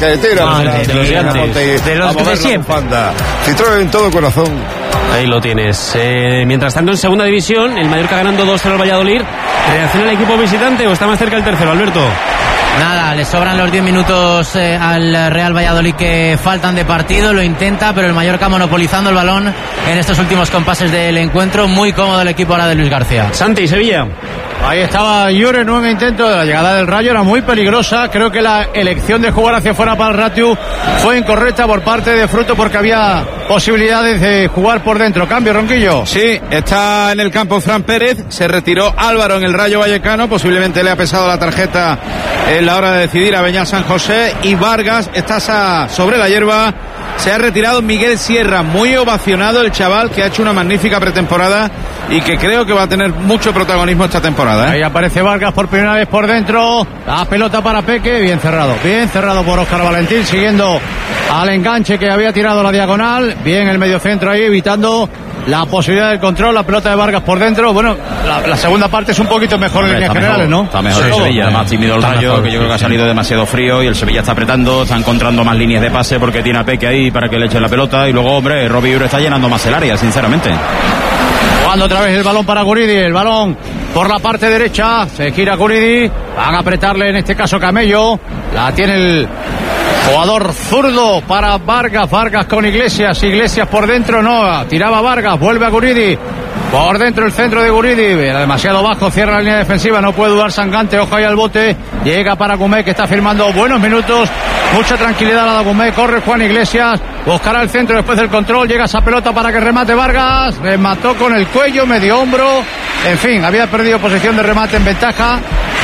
De los de siempre. Citroën, todo corazón. Ahí lo tienes. Mientras tanto, en segunda división, el Mallorca ganando 2-0 al Valladolid. ¿Reacciona el equipo visitante o está más cerca el tercero, Alberto? Nada, le sobran los 10 minutos al Real Valladolid que faltan de partido, lo intenta, pero el Mallorca monopolizando el balón en estos últimos compases del encuentro. Muy cómodo el equipo ahora de Luis García. Santi, Sevilla. Ahí estaba Jure, nuevo intento de la llegada del Rayo, era muy peligrosa. Creo que la elección de jugar hacia afuera para el Ratiu fue incorrecta por parte de Fruto, porque había posibilidades de jugar por dentro. Cambio, Ronquillo. Sí, está en el campo Fran Pérez, se retiró Álvaro en el Rayo Vallecano, posiblemente le ha pesado la tarjeta en la hora de decidir a Beñat San José, y Vargas está sobre la hierba. Se ha retirado Miguel Sierra, muy ovacionado el chaval, que ha hecho una magnífica pretemporada y que creo que va a tener mucho protagonismo esta temporada, ¿eh? Ahí aparece Vargas por primera vez por dentro, la pelota para Peque, bien cerrado por Óscar Valentín, siguiendo al enganche que había tirado la diagonal, bien el mediocentro ahí, evitando la posibilidad del control, la pelota de Vargas por dentro. Bueno, la segunda parte es un poquito mejor en líneas generales, ¿no? Está mejor el Sevilla, más tímido el Rayo, que yo creo que ha salido demasiado frío, y el Sevilla está apretando, está encontrando más líneas de pase porque tiene a Peque ahí para que le eche la pelota, y luego, hombre, Robbie Ure está llenando más el área, sinceramente. Jugando otra vez el balón para Guridi, el balón por la parte derecha, se gira Guridi, van a apretarle en este caso Camello, la tiene el jugador zurdo para Vargas con Iglesias por dentro, no, tiraba Vargas, vuelve a Guridi, por dentro el centro de Guridi, era demasiado bajo, cierra la línea defensiva, no puede dudar Sangante, ojo ahí al bote, llega para Gumé, que está firmando buenos minutos, mucha tranquilidad a la Gumé, corre Juan Iglesias, buscará el centro después del control, llega esa pelota para que remate Vargas, remató con el cuello, medio hombro, en fin, había perdido posición de remate en ventaja,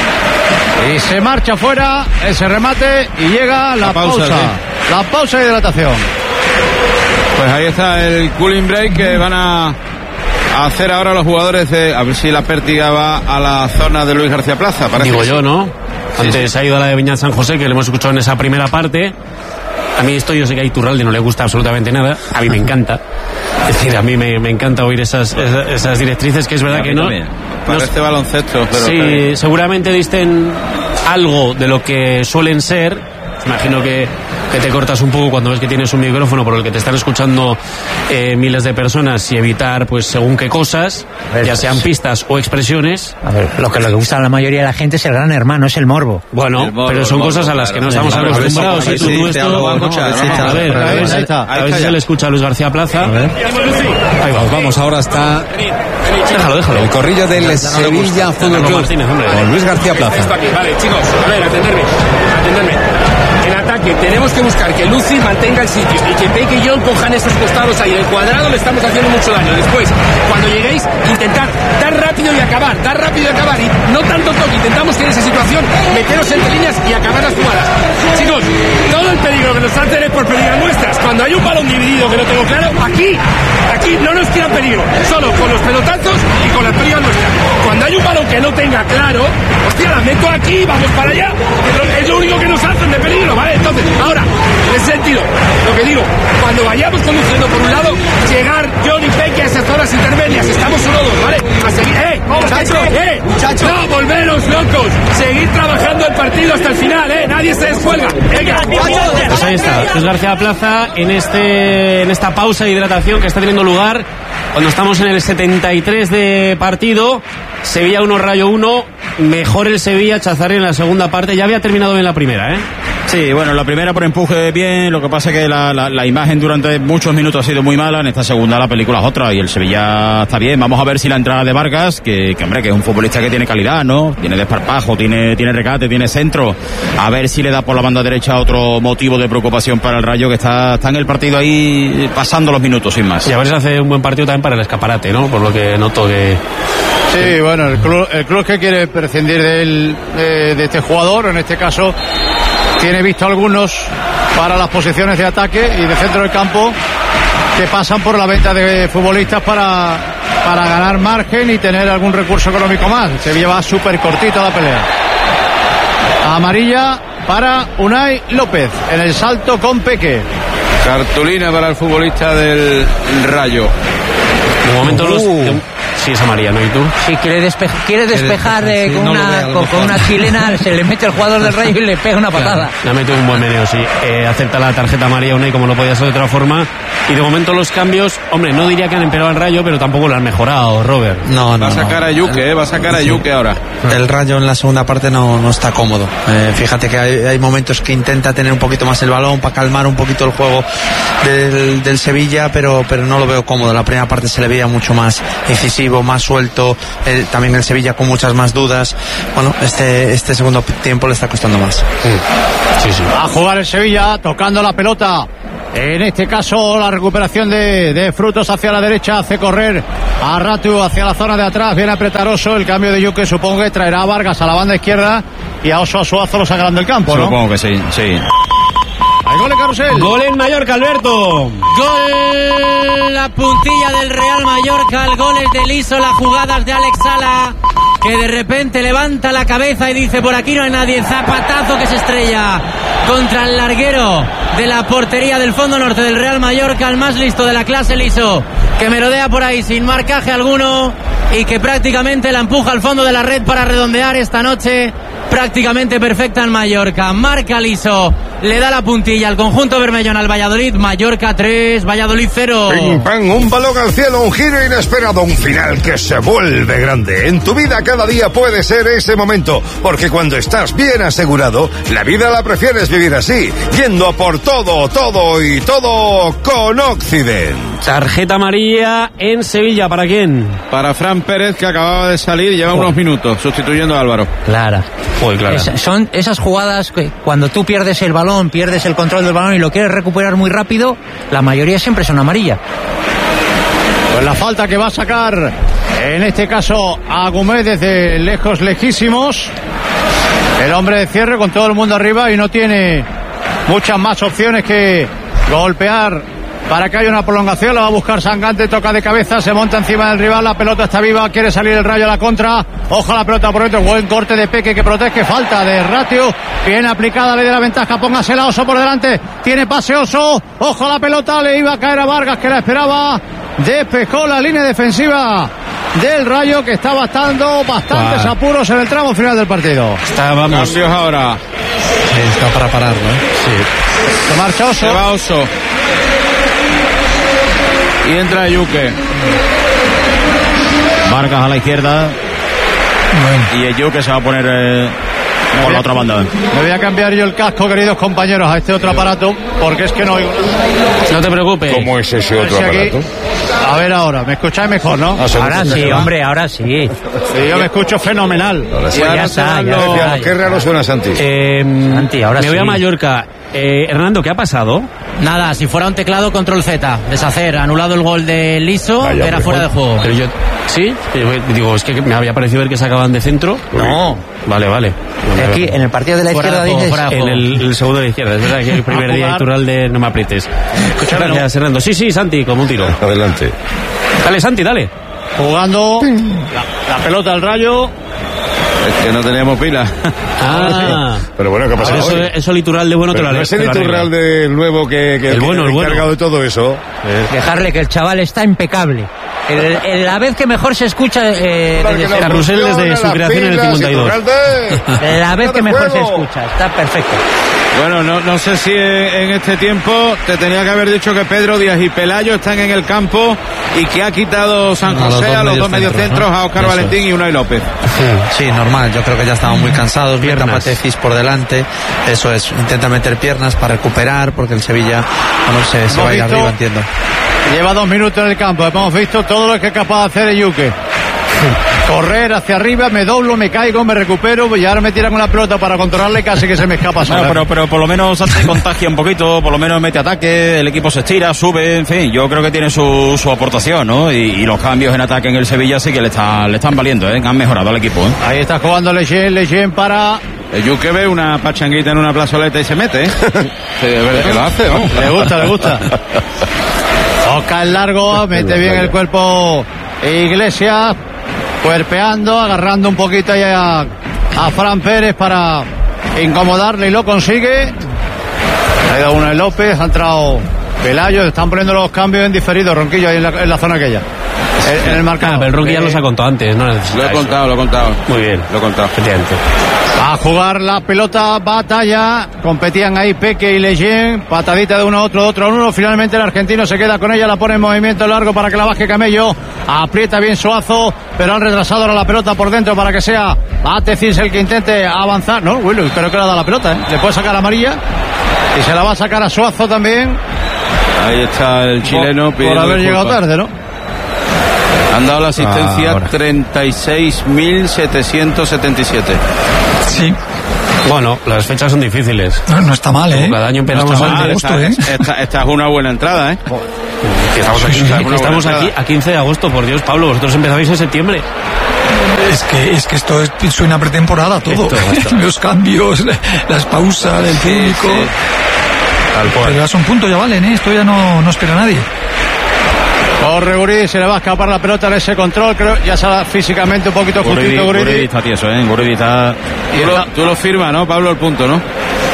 y se marcha fuera ese remate y llega la pausa. ¿Sí? La pausa de hidratación. Pues ahí está el cooling break que van a hacer ahora los jugadores de... A ver si la Pértiga va a la zona de Luis García Plaza. Digo yo, ¿no? Antes ha ido a la de Beñat San José, que le hemos escuchado en esa primera parte. A mí esto, yo sé que a Iturralde no le gusta absolutamente nada. A mí me encanta. Es decir, a mí me encanta oír esas directrices, que es verdad que no... Parece baloncesto, pero... Sí, seguramente disten algo de lo que suelen ser. Imagino que te cortas un poco cuando ves que tienes un micrófono por el que te están escuchando miles de personas, y evitar, pues, según qué cosas, ya sean pistas o expresiones. A ver, lo que le gusta a la mayoría de la gente es el gran hermano, es el morbo. Bueno, pero son cosas a las que no estamos acostumbrados. A ver si se le escucha a Luis García Plaza. Ahí vamos, ahora está... Déjalo. El corrillo del Sevilla Fútbol Club con Luis García Plaza. Vale, chicos, a ver, atenderme. En ataque tenemos que buscar que Luci mantenga el sitio y que Peque y John cojan esos costados ahí. En el cuadrado le estamos haciendo mucho daño. Después, cuando lleguéis, intentar dar rápido y acabar. Y no tanto toque. Intentamos que en esa situación meteros entre líneas y acabar las jugadas. Chicos, todo el peligro que nos hacen es por pérdidas nuestras. Cuando hay un balón dividido que lo tengo claro, aquí no nos tiran peligro. Solo con los pelotazos y con las pérdidas nuestras. Cuando hay un balón que no tenga claro, hostia, la meto aquí, vamos para allá. Es lo único que nos hacen de peligro, ¿vale? Entonces, ahora, en ese sentido, lo que digo, cuando vayamos conduciendo por un lado, llegar John y Peque a esas zonas intermedias, estamos 1-2, ¿vale? A seguir, muchachos, no, volveros locos, seguir trabajando el partido hasta el final, nadie se descuelga. Venga, pues ahí está, Luis García Plaza en esta pausa de hidratación que está teniendo lugar cuando estamos en el 73 de partido. Sevilla 1, Rayo 1, mejor el Sevilla. Chazarri en la segunda parte, ya había terminado bien la primera, Sí, bueno, la primera por empuje bien, lo que pasa es que la imagen durante muchos minutos ha sido muy mala. En esta segunda la película es otra y el Sevilla está bien. Vamos a ver si la entrada de Vargas, que hombre, que es un futbolista que tiene calidad, ¿no? Tiene desparpajo, tiene regate, tiene centro. A ver si le da por la banda derecha otro motivo de preocupación para el Rayo, que está en el partido ahí pasando los minutos sin más. Y a ver si hace un buen partido también para el escaparate, ¿no? Por lo que noto que... Sí, bueno, el club que quiere prescindir de este jugador, en este caso, tiene visto algunos para las posiciones de ataque y de centro del campo que pasan por la venta de futbolistas para ganar margen y tener algún recurso económico más. Se lleva súper cortito la pelea. Amarilla para Unai López en el salto con Peque. Cartulina para el futbolista del Rayo. De momento sí es amarilla, ¿no? ¿Y tú? Sí, quiere despejar sí, con una chilena, se le mete el jugador del Rayo y le pega una patada. Claro, le ha metido un buen meneo, sí. Acepta la tarjeta amarilla Unai, como no podía ser de otra forma. Y de momento los cambios, hombre, no diría que han empeorado el Rayo, pero tampoco lo han mejorado, Robert. Va a sacar a Yuke, va a sacar a Yuke ahora. El Rayo en la segunda parte no está cómodo. Fíjate que hay momentos que intenta tener un poquito más el balón para calmar un poquito el juego del Sevilla, pero no lo veo cómodo. La primera parte se le veía mucho más incisivo, más suelto, también el Sevilla con muchas más dudas. Bueno, este segundo tiempo le está costando más. Sí. A jugar el Sevilla, tocando la pelota. En este caso la recuperación de Frutos hacia la derecha, hace correr a Ratu hacia la zona de atrás, viene a apretar Oso, el cambio de Yuke supongo que traerá a Vargas a la banda izquierda y a Oso Azuazo lo sacarán del campo, ¿no? Supongo que sí. Hay gol en Carrusel. Gol en Mallorca, Alberto. Gol, la puntilla del Real Mallorca, el gol es de Liso, las jugadas de Alex Sala, que de repente levanta la cabeza y dice: por aquí no hay nadie, zapatazo que se estrella contra el larguero de la portería del fondo norte del Real Mallorca, el más listo de la clase, Liso, que merodea por ahí sin marcaje alguno y que prácticamente la empuja al fondo de la red para redondear esta noche prácticamente perfecta en Mallorca. Marca Liso, le da la puntilla al conjunto bermellón al Valladolid. Mallorca 3, Valladolid 0. Pim, pam, un balón al cielo, un giro inesperado, un final que se vuelve grande. En tu vida cada día puede ser ese momento, porque cuando estás bien asegurado, la vida la prefieres vivir así, yendo por todo con Occident. Tarjeta amarilla en Sevilla, ¿para quién? Para Fran Pérez, que acababa de salir y lleva unos minutos sustituyendo a Álvaro. Clara. Son esas jugadas que cuando tú pierdes el balón, pierdes el control del balón y lo quieres recuperar muy rápido, la mayoría siempre son amarilla. Pues la falta que va a sacar en este caso a Gómez desde lejos, lejísimos, el hombre de cierre con todo el mundo arriba y no tiene muchas más opciones que golpear para que haya una prolongación. La va a buscar Sangante, toca de cabeza, se monta encima del rival, la pelota está viva, quiere salir el Rayo a la contra, ojo la pelota por dentro, buen corte de Peque que protege, falta de Ratio, bien aplicada, le da la ventaja, póngasela Oso por delante, tiene pase Oso, ojo la pelota, le iba a caer a Vargas que la esperaba, despejó la línea defensiva del Rayo que está bastantes apuros en el tramo final del partido. Cambios ahora. Sí, está para parar, ¿no? Sí. Se marcha Oso. Se va Oso. Y entra Yuke. Vargas a la izquierda. Y el Yuke se va a poner por la otra banda. Me voy a cambiar yo el casco, queridos compañeros, a este otro aparato, porque es que no oigo. No te preocupes. ¿Cómo es ese otro aparato? A ver ahora, me escucháis mejor, ¿no? Ahora sí, hombre, ahora sí. Sí, yo me escucho fenomenal. Ahora sí. Pues ya está. Qué raro suena Santi. Santi, ahora me voy a Mallorca. Hernando, ¿qué ha pasado? Nada, si fuera un teclado, control Z, deshacer, anulado el gol de Liso, Vaya, era fuera de juego. Pero yo, ¿sí? Digo, es que me había parecido ver que sacaban de centro. No. Vale. Aquí, en el partido de la izquierda dices... En el segundo de la izquierda, es verdad que el primer día natural de no me aprietes. Gracias, Hernando. Sí, Santi, como un tiro. Adelante. Dale, Santi, dale. Jugando la pelota al Rayo. Es que no teníamos pila. Pero bueno, ¿qué pasa hoy? Eso litural de bueno te lo ¿No es el litural del nuevo que el encargado de todo eso? Dejarle que el chaval está impecable. La vez que mejor se escucha Carrusel desde su creación en el 52. La vez que mejor se escucha, está perfecto. Bueno, no sé si en este tiempo te tenía que haber dicho que Pedro Díaz y Pelayo están en el campo y que ha quitado San José a los dos mediocentros, ¿no? A Óscar Valentín y Unai López. Sí, normal, yo creo que ya estaban muy cansados, meta Patecis por delante, eso es, intenta meter piernas para recuperar, porque el Sevilla, se va a ir arriba, entiendo. Lleva 2 minutos en el campo, hemos visto todo lo que es capaz de hacer el Yuke. Correr hacia arriba, me doblo, me caigo, me recupero y ahora me tiran con la pelota para controlarle, casi que se me escapa. Bueno, pero por lo menos se contagia un poquito, por lo menos mete ataque, el equipo se estira, sube, en fin, yo creo que tiene su aportación, ¿no? Y los cambios en ataque en el Sevilla sí que le están valiendo, han mejorado al equipo. Ahí está jugando Leyen para... El Yuke ve una pachanguita en una plazoleta y se mete, Sí, de verdad que lo hace, ¿no? Le gusta. Toca el largo, mete bien el cuerpo Iglesias, cuerpeando, agarrando un poquito ahí a Fran Pérez para incomodarle y lo consigue. Ha ido uno de López, ha entrado Pelayo, están poniendo los cambios en diferido, Ronquillo, ahí en la zona aquella. en el marcador. Pero el Ronqui ya nos ha contado antes, ¿no? Lo he contado. Muy bien. Lo he contado. Efectivamente. A jugar la pelota, batalla. Competían ahí Peque y Leyen. Patadita de uno a otro, de otro a uno. Finalmente el argentino se queda con ella, la pone en movimiento largo para que la baje Camello. Aprieta bien Suazo, pero han retrasado ahora la pelota por dentro para que sea Atezis el que intente avanzar. No, bueno, espero que le ha dado la pelota, ¿eh? Le puede sacar amarilla y se la va a sacar a Suazo también. Ahí está el chileno por haber llegado tarde, ¿no? Han dado la asistencia 36.777. Sí. Bueno, las fechas son difíciles. No está mal, ¿eh? Cada año empezamos a agosto, ¿eh? Esta es una buena entrada, ¿eh? Estamos aquí a 15 de agosto, por Dios, Pablo. Vosotros empezabais en septiembre. Es que esto suena a pretemporada todo. Los cambios, las pausas, el técnico. Pero ya son puntos, ya valen, ¿eh? Esto ya no espera a nadie. Corre Guridi, se le va a escapar la pelota en ese control, creo, ya está físicamente un poquito justito Guridi. Guridi está tieso, ¿eh? Guridi está... Tú lo firmas, ¿no, Pablo, el punto, no?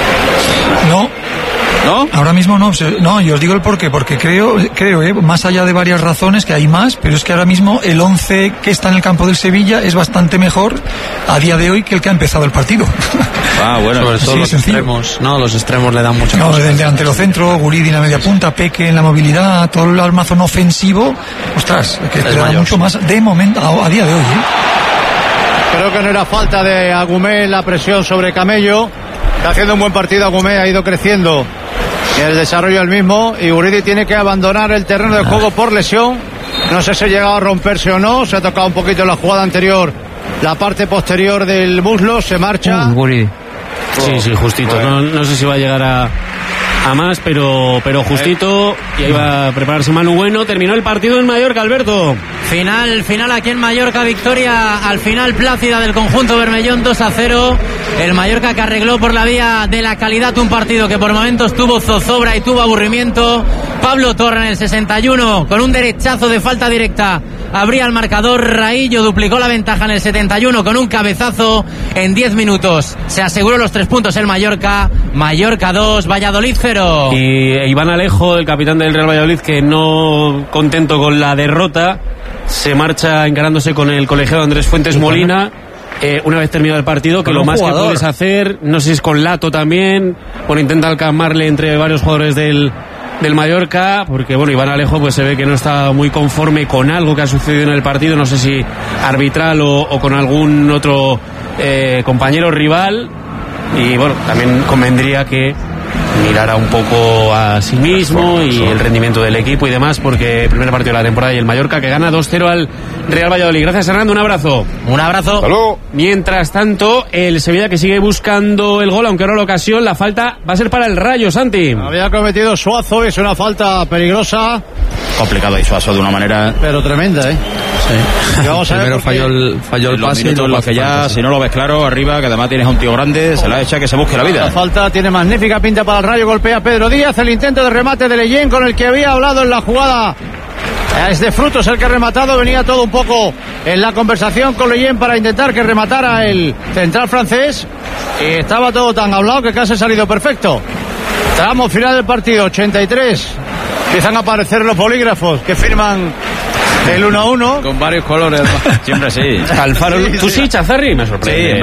No. ¿No? Ahora mismo no, yo os digo el porqué, porque creo, más allá de varias razones, que hay más, pero es que ahora mismo el 11 que está en el campo del Sevilla es bastante mejor a día de hoy que el que ha empezado el partido. Bueno, sobre todo los extremos, ¿no? Los extremos le dan mucha cosa. El delantero centro, Guridi en la media punta, Peque en la movilidad, todo el armazón ofensivo, ostras, que te da mucho más de momento, a día de hoy, ¿eh? Creo que no era falta de Agumé la presión sobre Camello. Está haciendo un buen partido Agumé, ha ido creciendo en el desarrollo del mismo, y Guridi tiene que abandonar el terreno de juego por lesión. No sé si ha llegado a romperse o no, se ha tocado un poquito en la jugada anterior, la parte posterior del muslo, se marcha. Guridi. Sí, justito. No sé si va a llegar a más, pero justito. Y ahí va a prepararse Manu Bueno. Terminó el partido en Mallorca, Alberto. Final aquí en Mallorca, victoria al final plácida del conjunto Bermellón, 2-0. El Mallorca que arregló por la vía de la calidad un partido que por momentos tuvo zozobra y tuvo aburrimiento. Pablo Torre en el 61 con un derechazo de falta directa abría el marcador. Raillo duplicó la ventaja en el 71 con un cabezazo. En 10 minutos se aseguró los 3 puntos el Mallorca. Mallorca 2, Valladolid 0. Y Iván Alejo, el capitán del Real Valladolid, que no contento con la derrota, se marcha encarándose con el colegiado Andrés Fuentes Molina. Una vez terminado el partido, que lo más que puedes hacer, no sé si es con Lato también, intenta calmarle entre varios jugadores del Mallorca, porque Iván Alejo pues se ve que no está muy conforme con algo que ha sucedido en el partido, no sé si arbitral o con algún otro compañero rival, y también convendría que mirara un poco a sí mismo y el rendimiento del equipo y demás, porque primer partido de la temporada y el Mallorca que gana 2-0 al Real Valladolid. Gracias, Hernando, un abrazo. Un abrazo. ¡Salud! Mientras tanto, el Sevilla que sigue buscando el gol, aunque ahora la ocasión, la falta va a ser para el Rayo, Santi. Había cometido Suazo, es una falta peligrosa. Complicado y Suazo de una manera... pero tremenda, ¿eh? Sí. Vamos a primero falló el pase y los que ya, si no lo ves claro, arriba, que además tienes a un tío grande, se la echa que se busque la vida. La falta tiene magnífica pinta para el Rayo, golpea Pedro Díaz, el intento de remate de Leyen con el que había hablado en la jugada. Es de Frutos el que ha rematado, venía todo un poco en la conversación con Leyen para intentar que rematara el central francés, y estaba todo tan hablado que casi ha salido perfecto. Tramo final del partido, 83. Empiezan a aparecer los bolígrafos que firman el 1-1. Con varios colores. Siempre sí. Alfaro, ¿tú sí, Chazarri? Me sorprende.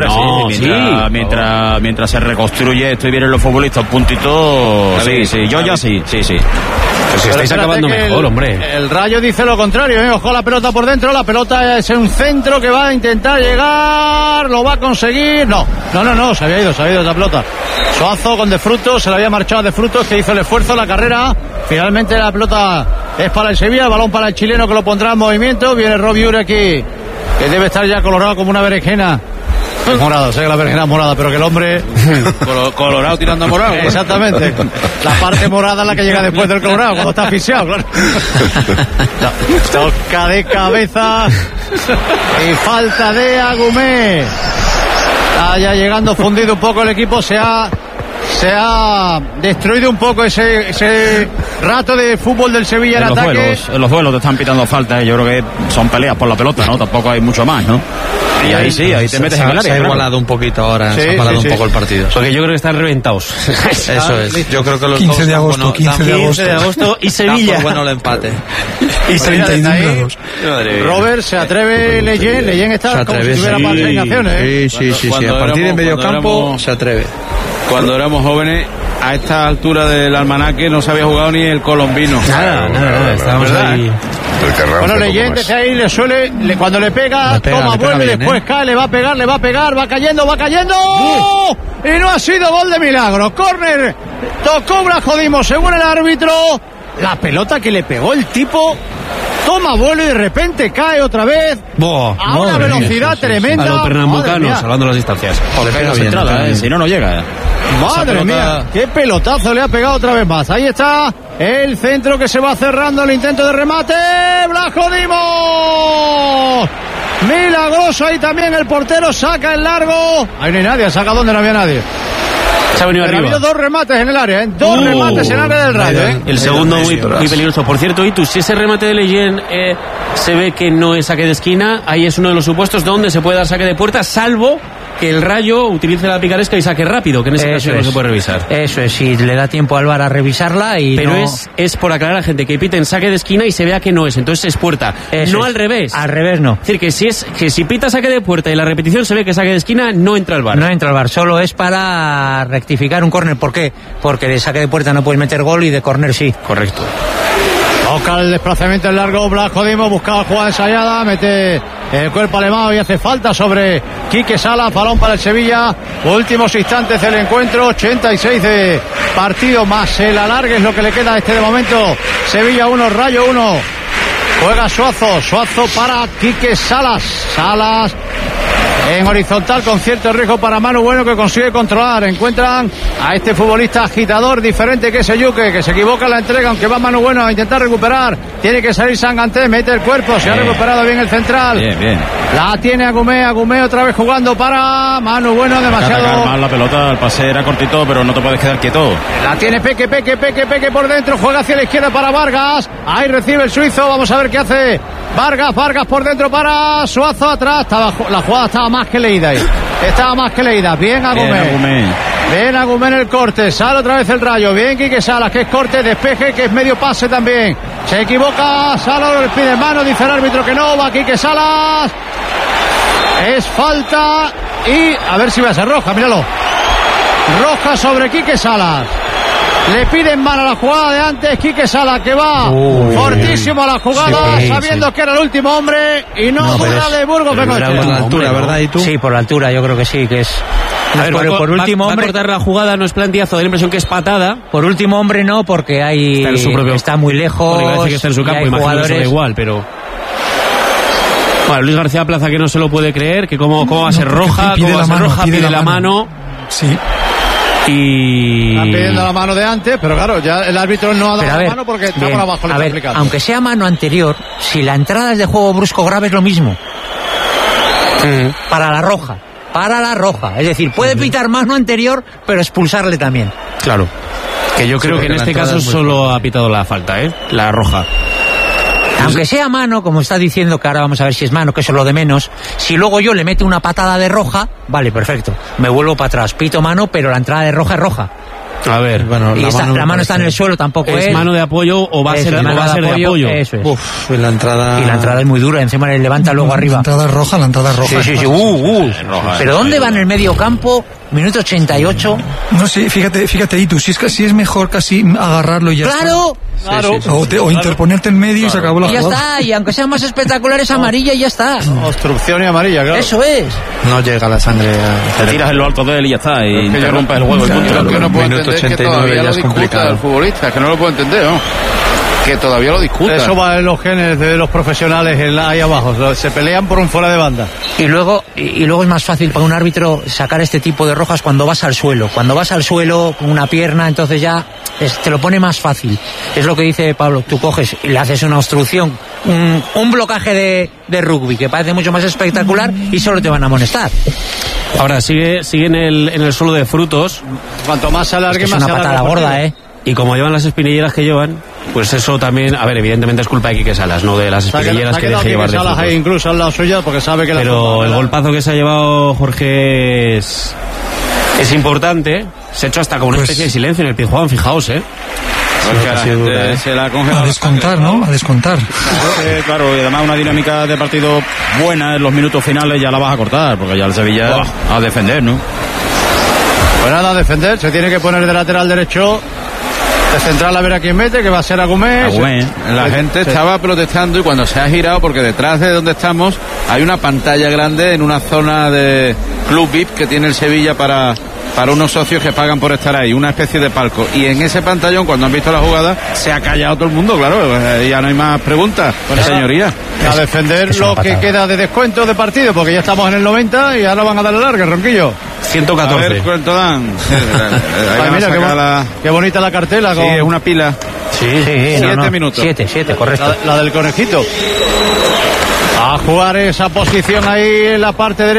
Mientras se reconstruye esto y vienen los futbolistas puntitos. Sí. Yo ya sí. Pues si estáis acabando mejor, hombre. El Rayo dice lo contrario, ojo la pelota por dentro, la pelota es un centro que va a intentar llegar, lo va a conseguir. No, se había ido esa pelota. Suazo con De Frutos, se la había marchado De Frutos, que hizo el esfuerzo, la carrera. Finalmente la pelota es para el Sevilla, el balón para el chileno que lo pondrá en movimiento. Viene Robiure aquí, que debe estar ya colorado como una berenjena. Es morado, sé que la berenjena es morada, pero que el hombre... colorado tirando a morado. Exactamente. La parte morada es la que llega después del colorado, cuando está asfixiado, claro. Toca de cabeza y falta de Agumé. Está ya llegando fundido un poco el equipo, se ha se ha destruido un poco ese rato de fútbol del Sevilla en ataque. En los duelos te están pitando falta, yo creo que son peleas por la pelota, ¿no? Tampoco hay mucho más, ¿no? Y ahí sí, ahí te metes en el área. Se ha igualado un poquito ahora, se ha igualado un poco el partido. Porque yo creo que están reventados. Eso es. Yo creo que los 15 de agosto, 15 de agosto y Sevilla. Bueno, el empate. Y 31 grados. Robert, se atreve Leyen está como si tuviera más resignaciones. Sí. A partir de medio campo se atreve. Cuando éramos jóvenes, a esta altura del almanaque no se había jugado ni el colombino. Nada, estábamos ahí. Bueno, Leyen desde ahí le suele, cuando le pega, toma, vuelve, bien, después cae, le va a pegar, va cayendo. Y no ha sido gol de milagro. Córner, tocó Blasco Dimo, según el árbitro. La pelota que le pegó el tipo, toma vuelo y de repente cae otra vez. A una velocidad tremenda. A los pernambucanos, salvando las distancias. Si no llega. Madre mía, qué pelotazo le ha pegado otra vez más. Ahí está el centro que se va cerrando, el intento de remate. Blasco Dimo. Milagroso ahí también el portero, saca el largo. Ahí no hay nadie, saca donde no había nadie. Se ha venido arriba. Ha habido dos remates en el área, dos remates en el área del Rayo. El segundo muy peligroso. Por cierto, Itu, si ese remate de Leyen se ve que no es saque de esquina, ahí es uno de los supuestos donde se puede dar saque de puerta, salvo que el Rayo utilice la picaresca y saque rápido, que en ese caso no se puede revisar. Eso es, si le da tiempo al VAR a revisarla y pero no... es por aclarar a la gente que piten saque de esquina y se vea que no es, entonces es puerta. Eso no es. Al revés. Al revés no. Es decir, que si pita saque de puerta y la repetición se ve que saque de esquina, no entra el VAR. No entra el VAR, solo es para rectificar un córner. ¿Por qué? Porque de saque de puerta no puedes meter gol y de córner sí. Correcto. Toca el desplazamiento en largo, Blasco Dimo buscaba jugada ensayada, mete el cuerpo alemán y hace falta sobre Quique Salas, balón para el Sevilla, últimos instantes del encuentro, 86 de partido más el alargue es lo que le queda a este de momento. Sevilla 1, Rayo 1, juega Suazo para Quique Salas en horizontal con cierto riesgo para Manu Bueno, que consigue controlar. Encuentran a este futbolista agitador diferente que es Yuque, que se equivoca en la entrega, aunque va Manu Bueno a intentar recuperar. Tiene que salir Sanganté, mete el cuerpo, se ha recuperado bien el central. Bien. La tiene Agumé otra vez jugando para Manu Bueno, demasiado. Cargar más la pelota, el pase era cortito, pero no te puedes quedar quieto. La tiene Peque por dentro, juega hacia la izquierda para Vargas. Ahí recibe el suizo, vamos a ver qué hace Vargas por dentro para Suazo, atrás. La jugada estaba más que leída ahí. Bien Agumé en el corte. Sale otra vez el Rayo. Bien Quique Salas, que es corte, despeje, que es medio pase también. Se equivoca, Salas le pide mano, dice el árbitro que no, va Quique Salas. Es falta y a ver si va a ser roja, míralo. Roja sobre Quique Salas. Le piden mano a la jugada de antes, Quique Salas, que va fortísimo a la jugada, sabiendo que era el último hombre y no duda de Burgos de noche. Por la altura, ¿verdad? ¿Y tú? Sí, por la altura, yo creo que sí, que es... A ver, por último hombre, va a cortar la jugada, no es plantillazo, da la impresión que es patada. Por último hombre no, porque hay está muy lejos. Bueno, que está en su campo, imagino que se da igual, pero... Bueno, Luis García Plaza que no se lo puede creer, que cómo va a ser roja, pide la mano. Sí. Y... Están pidiendo la mano de antes, pero claro, ya el árbitro no ha dado la mano porque está por abajo. A ver, aunque sea mano anterior, si la entrada es de juego brusco grave es lo mismo. Para la roja. Es decir, puede pitar mano anterior, pero expulsarle también. Claro. Que yo creo que en este caso solo ha pitado la falta, la roja. Aunque sea mano, como está diciendo, que ahora vamos a ver si es mano, que eso es lo de menos. Si luego yo le meto una patada de roja, vale, perfecto. Me vuelvo para atrás, pito mano, pero la entrada de roja es roja. A ver, bueno, y la mano está en el suelo, tampoco es mano de apoyo o va a ser de apoyo. Eso es. Y la entrada es muy dura, encima le levanta luego arriba. La entrada es roja. Sí. Pero ¿dónde va en el medio campo? Minuto 88. No sé, fíjate, Itu, si es mejor casi agarrarlo y ya ¡Claro! O interponerte en medio y se acabó la jugada. Y ya está, y aunque sea más espectacular es amarilla y ya está. Obstrucción y amarilla, claro. Eso es. No llega la sangre. Te tiras en lo alto de él y ya está, y interrumpes el juego. Minuto 89 ya es complicado. El futbolista, es que no lo puedo entender, ¿no? que todavía lo discutan. Eso va en los genes de los profesionales ahí abajo, se pelean por un fuera de banda. Y luego es más fácil para un árbitro sacar este tipo de rojas cuando vas al suelo con una pierna, entonces ya te lo pone más fácil. Es lo que dice Pablo, tú coges y le haces una obstrucción, un blocaje de rugby que parece mucho más espectacular y solo te van a amonestar. Ahora sigue en el suelo de Frutos. Cuanto más se alargue, es más una patada gorda, Y como llevan las espinilleras que llevan, pues eso también, a ver, evidentemente es culpa de Quique Salas, no de las espinilleras que deje llevar de Frutos. Ahí incluso al lado suya porque sabe que pero el golpazo que se ha llevado Jorge es importante. Se ha hecho hasta como una especie de silencio en el Pizjuán, fijaos, Se la a descontar, ¿no? A descontar. Claro, y además una dinámica de partido buena en los minutos finales ya la vas a cortar, porque ya el Sevilla a defender, ¿no? Pues nada, a defender, se tiene que poner de lateral derecho, de central a ver a quién mete, que va a ser Agumé. La gente estaba protestando y cuando se ha girado, porque detrás de donde estamos hay una pantalla grande en una zona de Club VIP que tiene el Sevilla para unos socios que pagan por estar ahí, una especie de palco, y en ese pantallón cuando han visto la jugada se ha callado todo el mundo, claro, ya no hay más preguntas, señoría. A defender lo que queda de descuento de partido, porque ya estamos en el 90 y ahora van a darle larga, Ronquillo. 114. A ver cuánto dan. Mira, qué bonita la cartela. Sí, es una pila. Sí, 7 minutos. 7, correcto. La del conejito. A jugar esa posición ahí en la parte derecha.